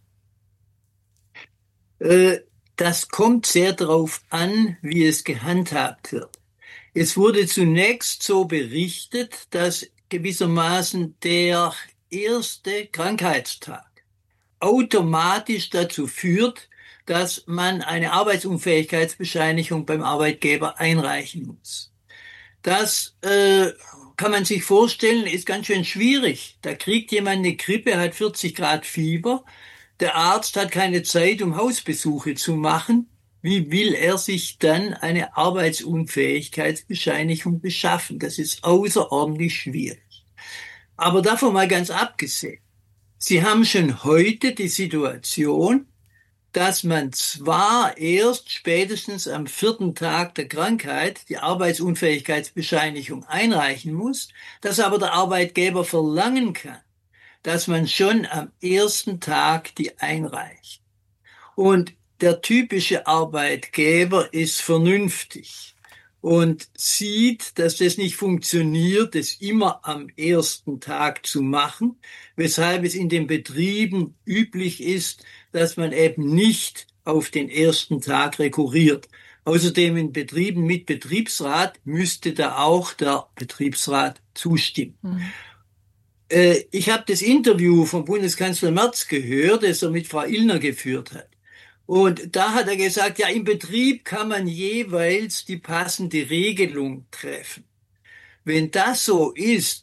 Das kommt sehr darauf an, wie es gehandhabt wird. Es wurde zunächst so berichtet, dass gewissermaßen der erste Krankheitstag automatisch dazu führt, dass man eine Arbeitsunfähigkeitsbescheinigung beim Arbeitgeber einreichen muss. Das äh, kann man sich vorstellen, ist ganz schön schwierig. Da kriegt jemand eine Grippe, hat vierzig Grad Fieber. Der Arzt hat keine Zeit, um Hausbesuche zu machen. Wie will er sich dann eine Arbeitsunfähigkeitsbescheinigung beschaffen? Das ist außerordentlich schwierig. Aber davon mal ganz abgesehen. Sie haben schon heute die Situation, dass man zwar erst spätestens am vierten Tag der Krankheit die Arbeitsunfähigkeitsbescheinigung einreichen muss, dass aber der Arbeitgeber verlangen kann, dass man schon am ersten Tag die einreicht. Und der typische Arbeitgeber ist vernünftig und sieht, dass das nicht funktioniert, es immer am ersten Tag zu machen, weshalb es in den Betrieben üblich ist, dass man eben nicht auf den ersten Tag rekurriert. Außerdem in Betrieben mit Betriebsrat müsste da auch der Betriebsrat zustimmen. Mhm. Äh, ich habe das Interview von Bundeskanzler Merz gehört, das er mit Frau Illner geführt hat. Und da hat er gesagt, ja, im Betrieb kann man jeweils die passende Regelung treffen. Wenn das so ist,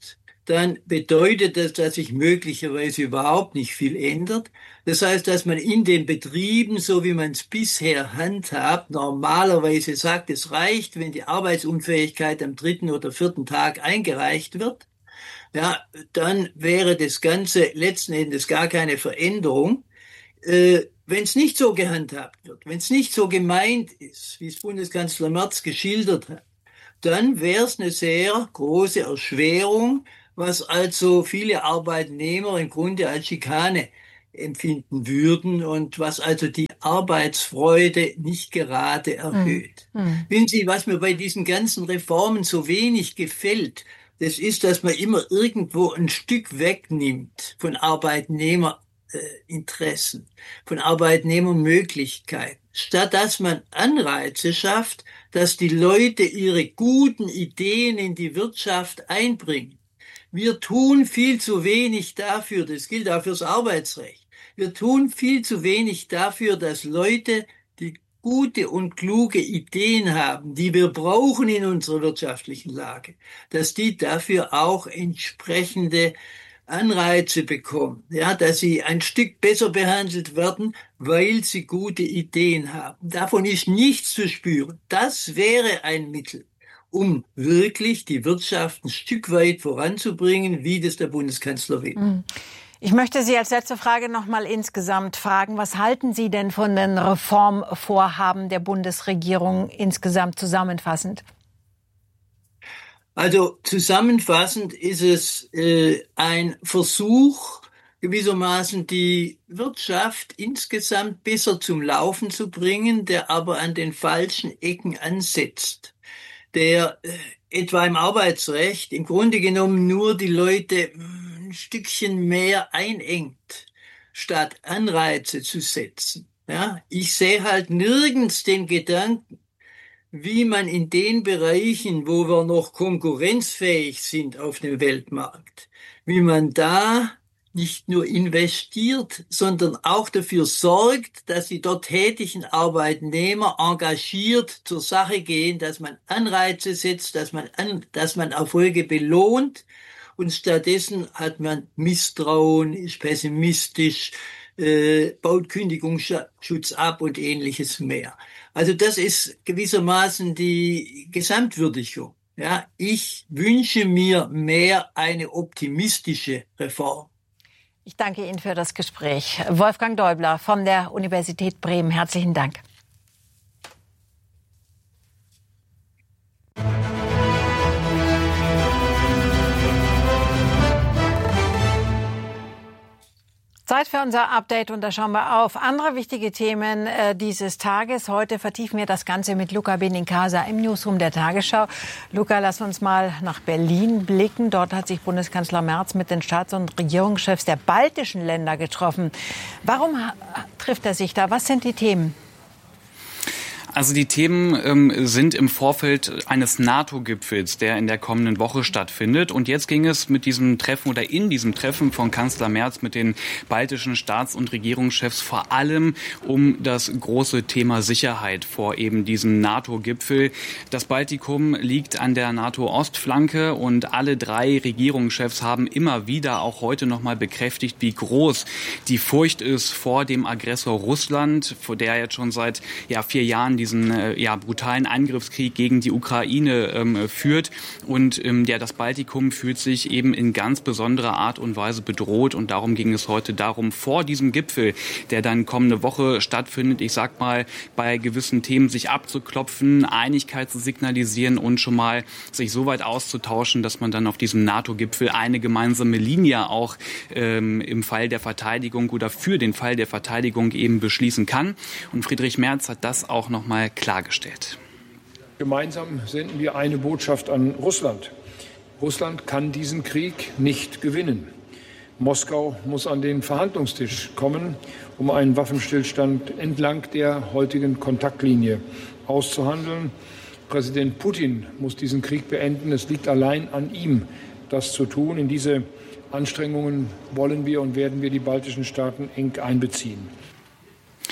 dann bedeutet das, dass sich möglicherweise überhaupt nicht viel ändert. Das heißt, dass man in den Betrieben, so wie man es bisher handhabt, normalerweise sagt, es reicht, wenn die Arbeitsunfähigkeit am dritten oder vierten Tag eingereicht wird. Ja, dann wäre das Ganze letzten Endes gar keine Veränderung. Äh, wenn es nicht so gehandhabt wird, wenn es nicht so gemeint ist, wie es Bundeskanzler Merz geschildert hat, dann wäre es eine sehr große Erschwerung, was also viele Arbeitnehmer im Grunde als Schikane empfinden würden und was also die Arbeitsfreude nicht gerade erhöht. Mhm. Wissen Sie, was mir bei diesen ganzen Reformen so wenig gefällt, das ist, dass man immer irgendwo ein Stück wegnimmt von Arbeitnehmerinteressen, von Arbeitnehmermöglichkeiten, statt dass man Anreize schafft, dass die Leute ihre guten Ideen in die Wirtschaft einbringen. Wir tun viel zu wenig dafür, das gilt auch fürs Arbeitsrecht, wir tun viel zu wenig dafür, dass Leute, die gute und kluge Ideen haben, die wir brauchen in unserer wirtschaftlichen Lage, dass die dafür auch entsprechende Anreize bekommen, ja, dass sie ein Stück besser behandelt werden, weil sie gute Ideen haben. Davon ist nichts zu spüren. Das wäre ein Mittel, um wirklich die Wirtschaft ein Stück weit voranzubringen, wie das der Bundeskanzler will. Ich möchte Sie als letzte Frage noch mal insgesamt fragen, was halten Sie denn von den Reformvorhaben der Bundesregierung insgesamt zusammenfassend? Also zusammenfassend ist es äh, ein Versuch, gewissermaßen die Wirtschaft insgesamt besser zum Laufen zu bringen, der aber an den falschen Ecken ansetzt, der äh, etwa im Arbeitsrecht im Grunde genommen nur die Leute ein Stückchen mehr einengt, statt Anreize zu setzen. Ja, ich sehe halt nirgends den Gedanken, wie man in den Bereichen, wo wir noch konkurrenzfähig sind auf dem Weltmarkt, wie man da nicht nur investiert, sondern auch dafür sorgt, dass die dort tätigen Arbeitnehmer engagiert zur Sache gehen, dass man Anreize setzt, dass man, an, dass man Erfolge belohnt, und stattdessen hat man Misstrauen, ist pessimistisch, äh, baut Kündigungsschutz ab und ähnliches mehr. Also das ist gewissermaßen die Gesamtwürdigung. Ja, ich wünsche mir mehr eine optimistische Reform. Ich danke Ihnen für das Gespräch. Wolfgang Däubler von der Universität Bremen, herzlichen Dank. Zeit für unser Update und da schauen wir auf andere wichtige Themen äh, dieses Tages. Heute vertiefen wir das Ganze mit Luca Benincasa im Newsroom der Tagesschau. Luca, lass uns mal nach Berlin blicken. Dort hat sich Bundeskanzler Merz mit den Staats- und Regierungschefs der baltischen Länder getroffen. Warum trifft er sich da? Was sind die Themen? Also die Themen ähm, sind im Vorfeld eines NATO-Gipfels, der in der kommenden Woche stattfindet. Und jetzt ging es mit diesem Treffen oder in diesem Treffen von Kanzler Merz mit den baltischen Staats- und Regierungschefs vor allem um das große Thema Sicherheit vor eben diesem NATO-Gipfel. Das Baltikum liegt an der NATO-Ostflanke und alle drei Regierungschefs haben immer wieder auch heute noch mal bekräftigt, wie groß die Furcht ist vor dem Aggressor Russland, vor der jetzt schon seit ja, vier Jahren die diesen äh, ja, brutalen Angriffskrieg gegen die Ukraine ähm, führt. Und ähm, ja, das Baltikum fühlt sich eben in ganz besonderer Art und Weise bedroht. Und darum ging es heute darum, vor diesem Gipfel, der dann kommende Woche stattfindet, ich sag mal, bei gewissen Themen sich abzuklopfen, Einigkeit zu signalisieren und schon mal sich so weit auszutauschen, dass man dann auf diesem NATO-Gipfel eine gemeinsame Linie auch ähm, im Fall der Verteidigung oder für den Fall der Verteidigung eben beschließen kann. Und Friedrich Merz hat das auch noch mal klargestellt. Gemeinsam senden wir eine Botschaft an Russland. Russland kann diesen Krieg nicht gewinnen. Moskau muss an den Verhandlungstisch kommen, um einen Waffenstillstand entlang der heutigen Kontaktlinie auszuhandeln. Präsident Putin muss diesen Krieg beenden. Es liegt allein an ihm, das zu tun. In diese Anstrengungen wollen wir und werden wir die baltischen Staaten eng einbeziehen.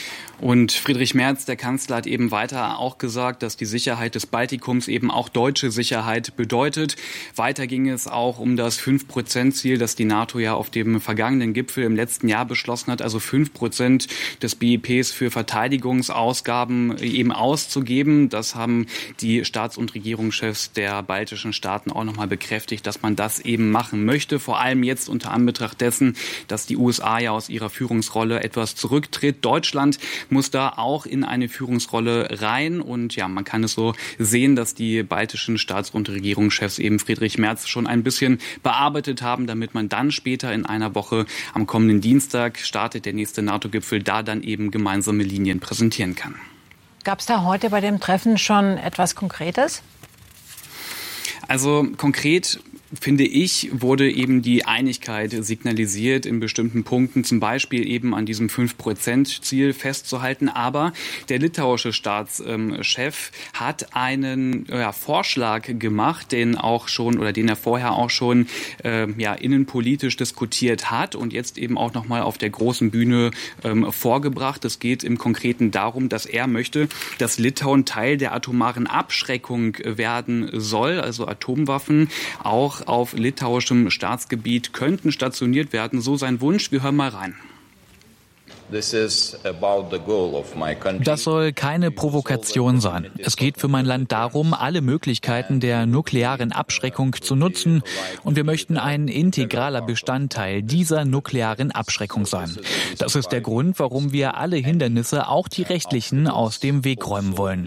Und Friedrich Merz, der Kanzler, hat eben weiter auch gesagt, dass die Sicherheit des Baltikums eben auch deutsche Sicherheit bedeutet. Weiter ging es auch um das fünf Prozent Ziel, das die NATO ja auf dem vergangenen Gipfel im letzten Jahr beschlossen hat, also fünf Prozent des B I Ps für Verteidigungsausgaben eben auszugeben. Das haben die Staats- und Regierungschefs der baltischen Staaten auch nochmal bekräftigt, dass man das eben machen möchte. Vor allem jetzt unter Anbetracht dessen, dass die U S A ja aus ihrer Führungsrolle etwas zurücktritt. Deutschland muss da auch in eine Führungsrolle rein. Und ja, man kann es so sehen, dass die baltischen Staats- und Regierungschefs eben Friedrich Merz schon ein bisschen bearbeitet haben, damit man dann später in einer Woche am kommenden Dienstag startet der nächste NATO-Gipfel, da dann eben gemeinsame Linien präsentieren kann. Gab es da heute bei dem Treffen schon etwas Konkretes? Also konkret, finde ich, wurde eben die Einigkeit signalisiert in bestimmten Punkten, zum Beispiel eben an diesem fünf Prozent Ziel festzuhalten. Aber der litauische Staatschef hat einen ja, Vorschlag gemacht, den auch schon oder den er vorher auch schon äh, ja, innenpolitisch diskutiert hat und jetzt eben auch nochmal auf der großen Bühne ähm, vorgebracht. Es geht im Konkreten darum, dass er möchte, dass Litauen Teil der atomaren Abschreckung werden soll, also Atomwaffen auch auf litauischem Staatsgebiet könnten stationiert werden. So sein Wunsch. Wir hören mal rein. Das soll keine Provokation sein. Es geht für mein Land darum, alle Möglichkeiten der nuklearen Abschreckung zu nutzen. Und wir möchten ein integraler Bestandteil dieser nuklearen Abschreckung sein. Das ist der Grund, warum wir alle Hindernisse, auch die rechtlichen, aus dem Weg räumen wollen.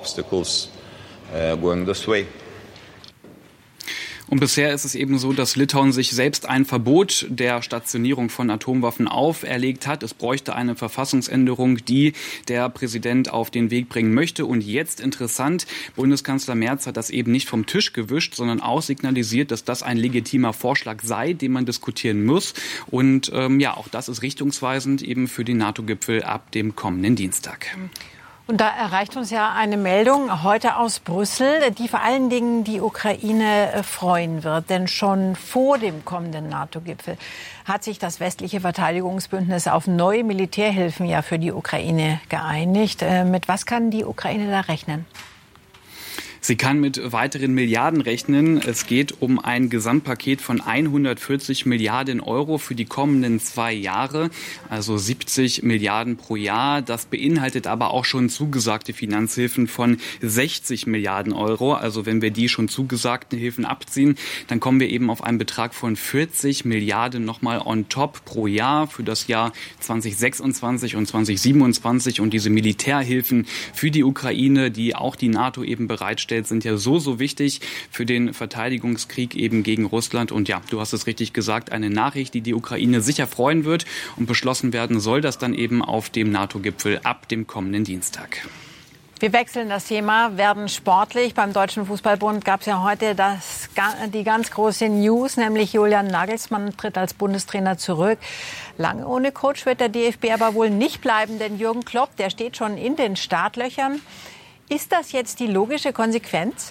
Und bisher ist es eben so, dass Litauen sich selbst ein Verbot der Stationierung von Atomwaffen auferlegt hat. Es bräuchte eine Verfassungsänderung, die der Präsident auf den Weg bringen möchte. Und jetzt interessant, Bundeskanzler Merz hat das eben nicht vom Tisch gewischt, sondern auch signalisiert, dass das ein legitimer Vorschlag sei, den man diskutieren muss. Und ähm, ja, auch das ist richtungsweisend eben für den NATO-Gipfel ab dem kommenden Dienstag. Und da erreicht uns ja eine Meldung heute aus Brüssel, die vor allen Dingen die Ukraine freuen wird. Denn schon vor dem kommenden NATO-Gipfel hat sich das westliche Verteidigungsbündnis auf neue Militärhilfen ja für die Ukraine geeinigt. Mit was kann die Ukraine da rechnen? Sie kann mit weiteren Milliarden rechnen. Es geht um ein Gesamtpaket von hundertvierzig Milliarden Euro für die kommenden zwei Jahre, also siebzig Milliarden pro Jahr. Das beinhaltet aber auch schon zugesagte Finanzhilfen von sechzig Milliarden Euro. Also wenn wir die schon zugesagten Hilfen abziehen, dann kommen wir eben auf einen Betrag von vierzig Milliarden nochmal on top pro Jahr für das Jahr zweitausendsechsundzwanzig und zweitausendsiebenundzwanzig. Und diese Militärhilfen für die Ukraine, die auch die NATO eben bereitstellt, sind ja so, so wichtig für den Verteidigungskrieg eben gegen Russland. Und ja, du hast es richtig gesagt, eine Nachricht, die die Ukraine sicher freuen wird. Und beschlossen werden soll das dann eben auf dem NATO-Gipfel ab dem kommenden Dienstag. Wir wechseln das Thema, werden sportlich. Beim Deutschen Fußballbund gab es ja heute das, die ganz große News, nämlich Julian Nagelsmann tritt als Bundestrainer zurück. Lange ohne Coach wird der D F B aber wohl nicht bleiben, denn Jürgen Klopp, der steht schon in den Startlöchern. Ist das jetzt die logische Konsequenz?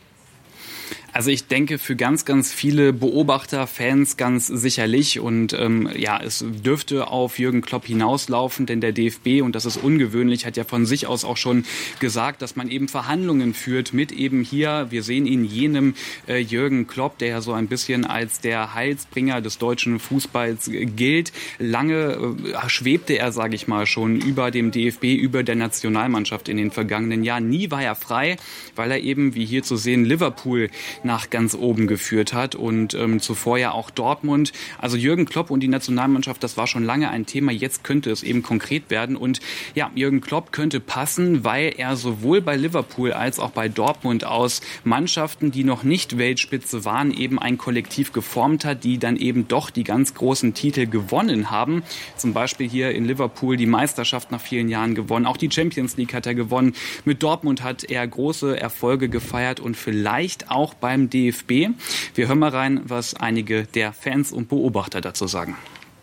Also ich denke, für ganz, ganz viele Beobachter, Fans ganz sicherlich. Und ähm, ja, es dürfte auf Jürgen Klopp hinauslaufen, denn der D F B, und das ist ungewöhnlich, hat ja von sich aus auch schon gesagt, dass man eben Verhandlungen führt mit eben hier, wir sehen ihn, jenem äh, Jürgen Klopp, der ja so ein bisschen als der Heilsbringer des deutschen Fußballs äh, gilt. Lange äh, schwebte er, sage ich mal, schon über dem D F B, über der Nationalmannschaft in den vergangenen Jahren. Nie war er frei, weil er eben, wie hier zu sehen, Liverpool nach ganz oben geführt hat und ähm, zuvor ja auch Dortmund. Also Jürgen Klopp und die Nationalmannschaft, das war schon lange ein Thema. Jetzt könnte es eben konkret werden. Und ja, Jürgen Klopp könnte passen, weil er sowohl bei Liverpool als auch bei Dortmund aus Mannschaften, die noch nicht Weltspitze waren, eben ein Kollektiv geformt hat, die dann eben doch die ganz großen Titel gewonnen haben. Zum Beispiel hier in Liverpool die Meisterschaft nach vielen Jahren gewonnen. Auch die Champions League hat er gewonnen. Mit Dortmund hat er große Erfolge gefeiert und vielleicht auch beim D F B. Wir hören mal rein, was einige der Fans und Beobachter dazu sagen.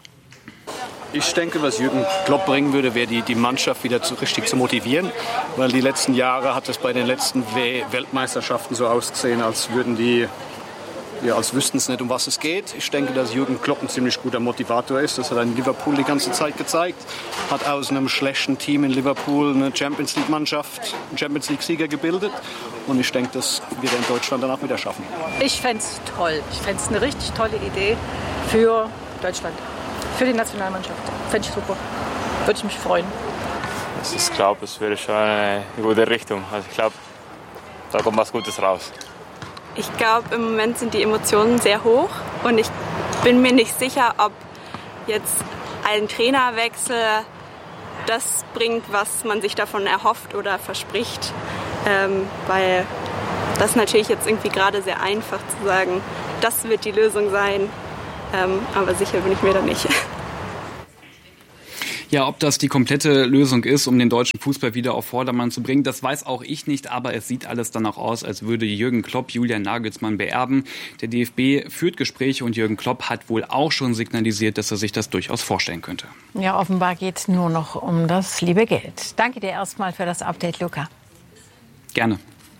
Ich denke, was Jürgen Klopp bringen würde, wäre die, die Mannschaft wieder zu, richtig zu motivieren. Weil die letzten Jahre hat es bei den letzten Weltmeisterschaften so ausgesehen, als würden die ja, als wüssten es nicht, um was es geht. Ich denke, dass Jürgen Klopp ein ziemlich guter Motivator ist. Das hat er in Liverpool die ganze Zeit gezeigt. Hat aus einem schlechten Team in Liverpool eine Champions League-Mannschaft, einen Champions League-Sieger gebildet. Und ich denke, das wird er in Deutschland danach wieder schaffen. Ich fände es toll. Ich fände es eine richtig tolle Idee für Deutschland, für die Nationalmannschaft. Fände ich super. Würde ich mich freuen. Ich glaube, es wäre schon eine gute Richtung. Also ich glaube, da kommt was Gutes raus. Ich glaube, im Moment sind die Emotionen sehr hoch und ich bin mir nicht sicher, ob jetzt ein Trainerwechsel das bringt, was man sich davon erhofft oder verspricht. Ähm, weil das natürlich jetzt irgendwie gerade sehr einfach zu sagen, das wird die Lösung sein, ähm, aber sicher bin ich mir da nicht. Ja, ob das die komplette Lösung ist, um den deutschen Fußball wieder auf Vordermann zu bringen, das weiß auch ich nicht. Aber es sieht alles danach aus, als würde Jürgen Klopp Julian Nagelsmann beerben. Der D F B führt Gespräche und Jürgen Klopp hat wohl auch schon signalisiert, dass er sich das durchaus vorstellen könnte. Ja, offenbar geht es nur noch um das liebe Geld. Danke dir erstmal für das Update, Luca. Gerne.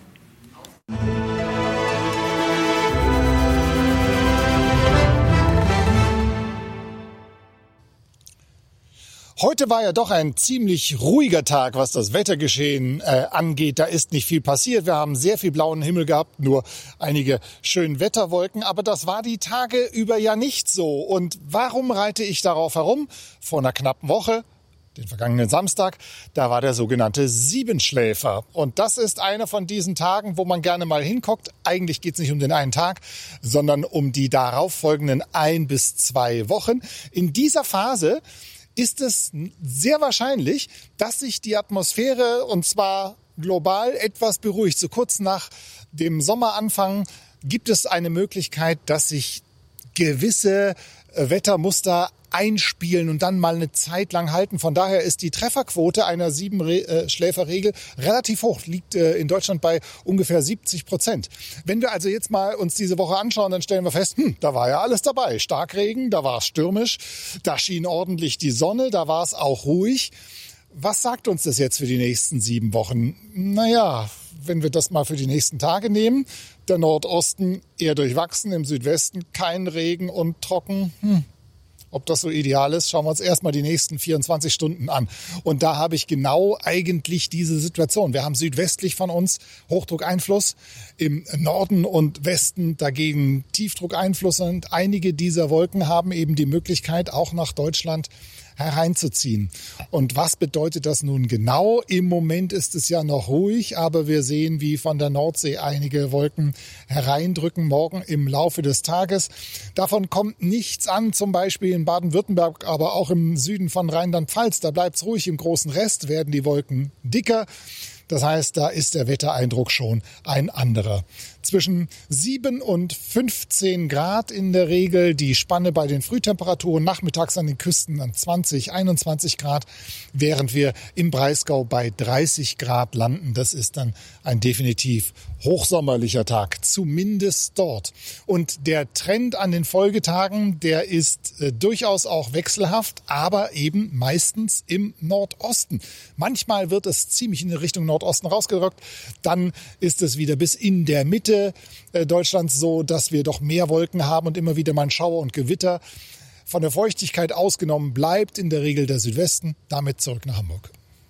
Heute war ja doch ein ziemlich ruhiger Tag, was das Wettergeschehen äh, angeht. Da ist nicht viel passiert. Wir haben sehr viel blauen Himmel gehabt, nur einige schöne Wetterwolken. Aber das war die Tage über ja nicht so. Und warum reite ich darauf herum? Vor einer knappen Woche, den vergangenen Samstag, da war der sogenannte Siebenschläfer. Und das ist einer von diesen Tagen, wo man gerne mal hinguckt. Eigentlich geht es nicht um den einen Tag, sondern um die darauf folgenden ein bis zwei Wochen. In dieser Phase ist es sehr wahrscheinlich, dass sich die Atmosphäre, und zwar global, etwas beruhigt. So kurz nach dem Sommeranfang gibt es eine Möglichkeit, dass sich gewisse Wettermuster einspielen und dann mal eine Zeit lang halten. Von daher ist die Trefferquote einer Siebenschläferregel relativ hoch, liegt in Deutschland bei ungefähr siebzig Prozent. Wenn wir also jetzt mal uns diese Woche anschauen, dann stellen wir fest, hm, da war ja alles dabei. Starkregen, da war es stürmisch, da schien ordentlich die Sonne, da war es auch ruhig. Was sagt uns das jetzt für die nächsten sieben Wochen? Naja, wenn wir das mal für die nächsten Tage nehmen, der Nordosten eher durchwachsen, im Südwesten kein Regen und trocken. Hm. Ob das so ideal ist, schauen wir uns erstmal die nächsten vierundzwanzig Stunden an. Und da habe ich genau eigentlich diese Situation. Wir haben südwestlich von uns Hochdruckeinfluss, im Norden und Westen dagegen Tiefdruckeinfluss. Und einige dieser Wolken haben eben die Möglichkeit, auch nach Deutschland hereinzuziehen. Und was bedeutet das nun genau? Im Moment ist es ja noch ruhig, aber wir sehen, wie von der Nordsee einige Wolken hereindrücken, morgen im Laufe des Tages. Davon kommt nichts an, zum Beispiel in Baden-Württemberg, aber auch im Süden von Rheinland-Pfalz. Da bleibt es ruhig, im großen Rest werden die Wolken dicker. Das heißt, da ist der Wettereindruck schon ein anderer. Zwischen sieben und fünfzehn Grad in der Regel, die Spanne bei den Frühtemperaturen, nachmittags an den Küsten an zwanzig, einundzwanzig Grad, während wir im Breisgau bei dreißig Grad landen. Das ist dann ein definitiv hochsommerlicher Tag, zumindest dort. Und der Trend an den Folgetagen, der ist äh, durchaus auch wechselhaft, aber eben meistens im Nordosten. Manchmal wird es ziemlich in Richtung Nordosten rausgerückt, dann ist es wieder bis in der Mitte Deutschlands so, dass wir doch mehr Wolken haben und immer wieder mal Schauer und Gewitter. Von der Feuchtigkeit ausgenommen bleibt in der Regel der Südwesten. Damit zurück nach Hamburg.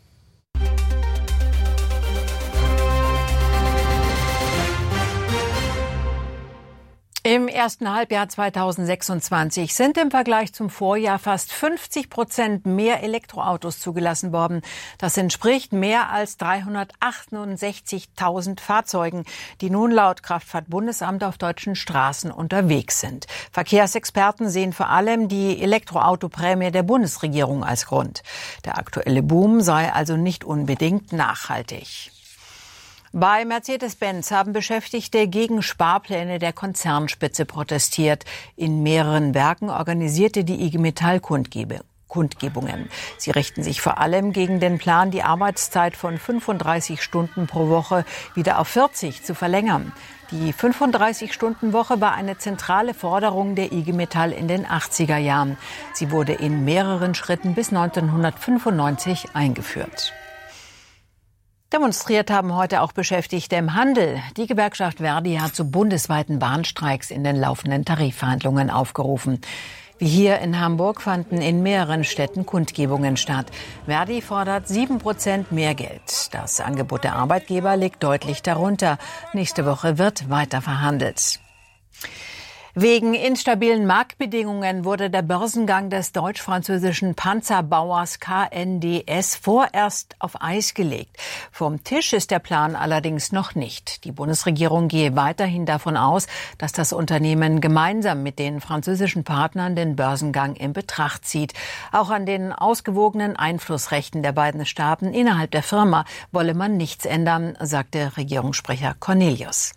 Im ersten Halbjahr zweitausendsechsundzwanzig sind im Vergleich zum Vorjahr fast fünfzig Prozent mehr Elektroautos zugelassen worden. Das entspricht mehr als dreihundertachtundsechzigtausend Fahrzeugen, die nun laut Kraftfahrtbundesamt auf deutschen Straßen unterwegs sind. Verkehrsexperten sehen vor allem die Elektroautoprämie der Bundesregierung als Grund. Der aktuelle Boom sei also nicht unbedingt nachhaltig. Bei Mercedes-Benz haben Beschäftigte gegen Sparpläne der Konzernspitze protestiert. In mehreren Werken organisierte die I G Metall Kundgebungen. Sie richten sich vor allem gegen den Plan, die Arbeitszeit von fünfunddreißig Stunden pro Woche wieder auf vierzig zu verlängern. Die fünfunddreißig-Stunden-Woche war eine zentrale Forderung der I G Metall in den achtziger Jahren. Sie wurde in mehreren Schritten bis neunzehnhundertfünfundneunzig eingeführt. Demonstriert haben heute auch Beschäftigte im Handel. Die Gewerkschaft Verdi hat zu bundesweiten Warnstreiks in den laufenden Tarifverhandlungen aufgerufen. Wie hier in Hamburg fanden in mehreren Städten Kundgebungen statt. Verdi fordert sieben Prozent mehr Geld. Das Angebot der Arbeitgeber liegt deutlich darunter. Nächste Woche wird weiter verhandelt. Wegen instabilen Marktbedingungen wurde der Börsengang des deutsch-französischen Panzerbauers K N D S vorerst auf Eis gelegt. Vom Tisch ist der Plan allerdings noch nicht. Die Bundesregierung gehe weiterhin davon aus, dass das Unternehmen gemeinsam mit den französischen Partnern den Börsengang in Betracht zieht. Auch an den ausgewogenen Einflussrechten der beiden Staaten innerhalb der Firma wolle man nichts ändern, sagte Regierungssprecher Cornelius.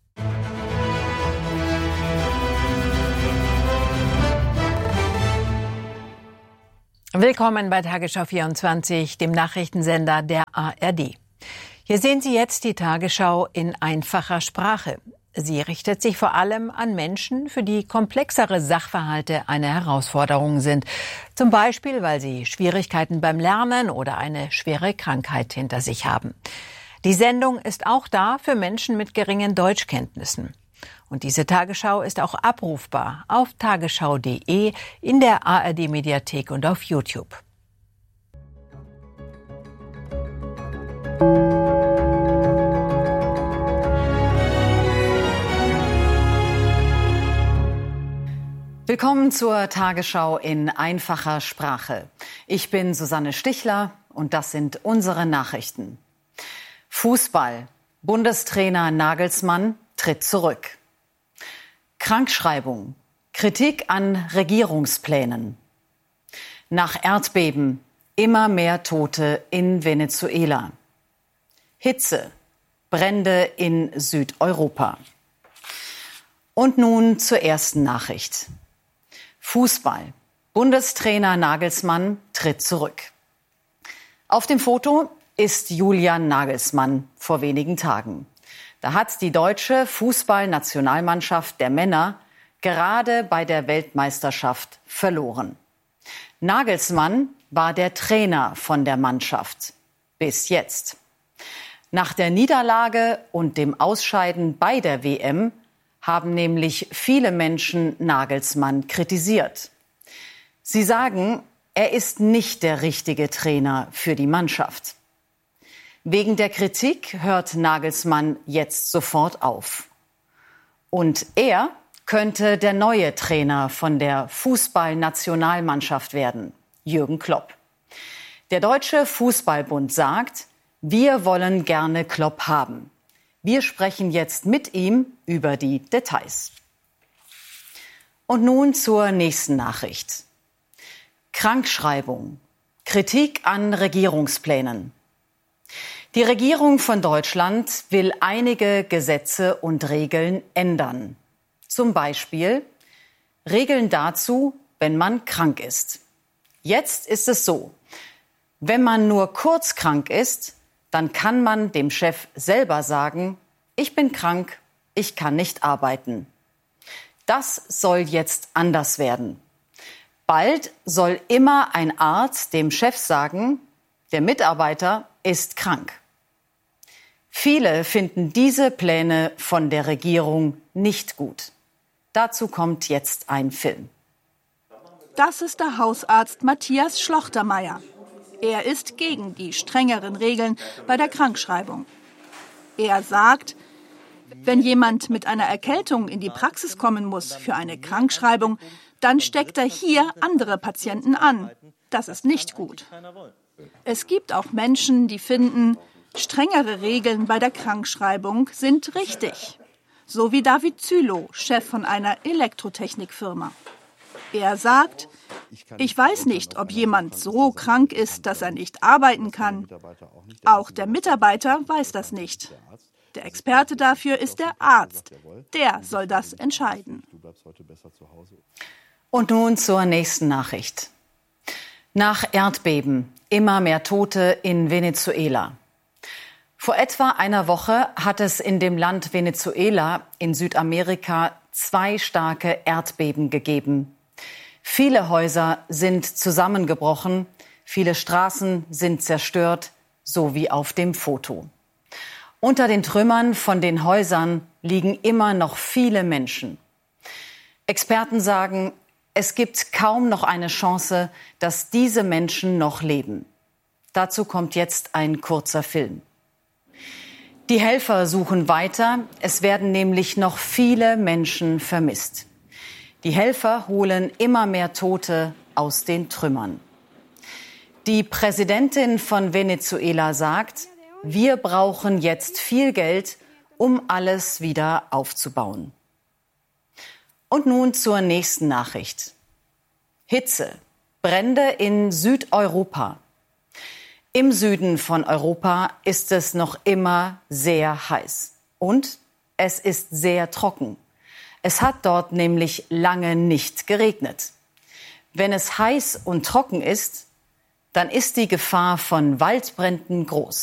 Willkommen bei Tagesschau vierundzwanzig, dem Nachrichtensender der A R D. Hier sehen Sie jetzt die Tagesschau in einfacher Sprache. Sie richtet sich vor allem an Menschen, für die komplexere Sachverhalte eine Herausforderung sind. Zum Beispiel, weil sie Schwierigkeiten beim Lernen oder eine schwere Krankheit hinter sich haben. Die Sendung ist auch da für Menschen mit geringen Deutschkenntnissen. Und diese Tagesschau ist auch abrufbar auf tagesschau punkt de, in der A R D-Mediathek und auf YouTube. Willkommen zur Tagesschau in einfacher Sprache. Ich bin Susanne Stichler und das sind unsere Nachrichten. Fußball. Bundestrainer Nagelsmann tritt zurück. Krankschreibung. Kritik an Regierungsplänen. Nach Erdbeben. Immer mehr Tote in Venezuela. Hitze. Brände in Südeuropa. Und nun zur ersten Nachricht. Fußball. Bundestrainer Nagelsmann tritt zurück. Auf dem Foto ist Julian Nagelsmann vor wenigen Tagen. Da hat die deutsche Fußballnationalmannschaft der Männer gerade bei der Weltmeisterschaft verloren. Nagelsmann war der Trainer von der Mannschaft. Bis jetzt. Nach der Niederlage und dem Ausscheiden bei der W M haben nämlich viele Menschen Nagelsmann kritisiert. Sie sagen, er ist nicht der richtige Trainer für die Mannschaft. Wegen der Kritik hört Nagelsmann jetzt sofort auf. Und er könnte der neue Trainer von der Fußballnationalmannschaft werden, Jürgen Klopp. Der Deutsche Fußballbund sagt, wir wollen gerne Klopp haben. Wir sprechen jetzt mit ihm über die Details. Und nun zur nächsten Nachricht. Krankschreibung. Kritik an Regierungsplänen. Die Regierung von Deutschland will einige Gesetze und Regeln ändern. Zum Beispiel Regeln dazu, wenn man krank ist. Jetzt ist es so, wenn man nur kurz krank ist, dann kann man dem Chef selber sagen, ich bin krank, ich kann nicht arbeiten. Das soll jetzt anders werden. Bald soll immer ein Arzt dem Chef sagen, der Mitarbeiter ist krank. Viele finden diese Pläne von der Regierung nicht gut. Dazu kommt jetzt ein Film. Das ist der Hausarzt Matthias Schlochtermeier. Er ist gegen die strengeren Regeln bei der Krankschreibung. Er sagt, wenn jemand mit einer Erkältung in die Praxis kommen muss für eine Krankschreibung, dann steckt er hier andere Patienten an. Das ist nicht gut. Es gibt auch Menschen, die finden, strengere Regeln bei der Krankschreibung sind richtig. So wie David Zülow, Chef von einer Elektrotechnikfirma. Er sagt, ich weiß nicht, ob jemand so krank ist, dass er nicht arbeiten kann. Auch der Mitarbeiter weiß das nicht. Der Experte dafür ist der Arzt. Der soll das entscheiden. Und nun zur nächsten Nachricht. Nach Erdbeben immer mehr Tote in Venezuela. Vor etwa einer Woche hat es in dem Land Venezuela in Südamerika zwei starke Erdbeben gegeben. Viele Häuser sind zusammengebrochen, viele Straßen sind zerstört, so wie auf dem Foto. Unter den Trümmern von den Häusern liegen immer noch viele Menschen. Experten sagen, es gibt kaum noch eine Chance, dass diese Menschen noch leben. Dazu kommt jetzt ein kurzer Film. Die Helfer suchen weiter. Es werden nämlich noch viele Menschen vermisst. Die Helfer holen immer mehr Tote aus den Trümmern. Die Präsidentin von Venezuela sagt, wir brauchen jetzt viel Geld, um alles wieder aufzubauen. Und nun zur nächsten Nachricht. Hitze, Brände in Südeuropa. Im Süden von Europa ist es noch immer sehr heiß. Und es ist sehr trocken. Es hat dort nämlich lange nicht geregnet. Wenn es heiß und trocken ist, dann ist die Gefahr von Waldbränden groß.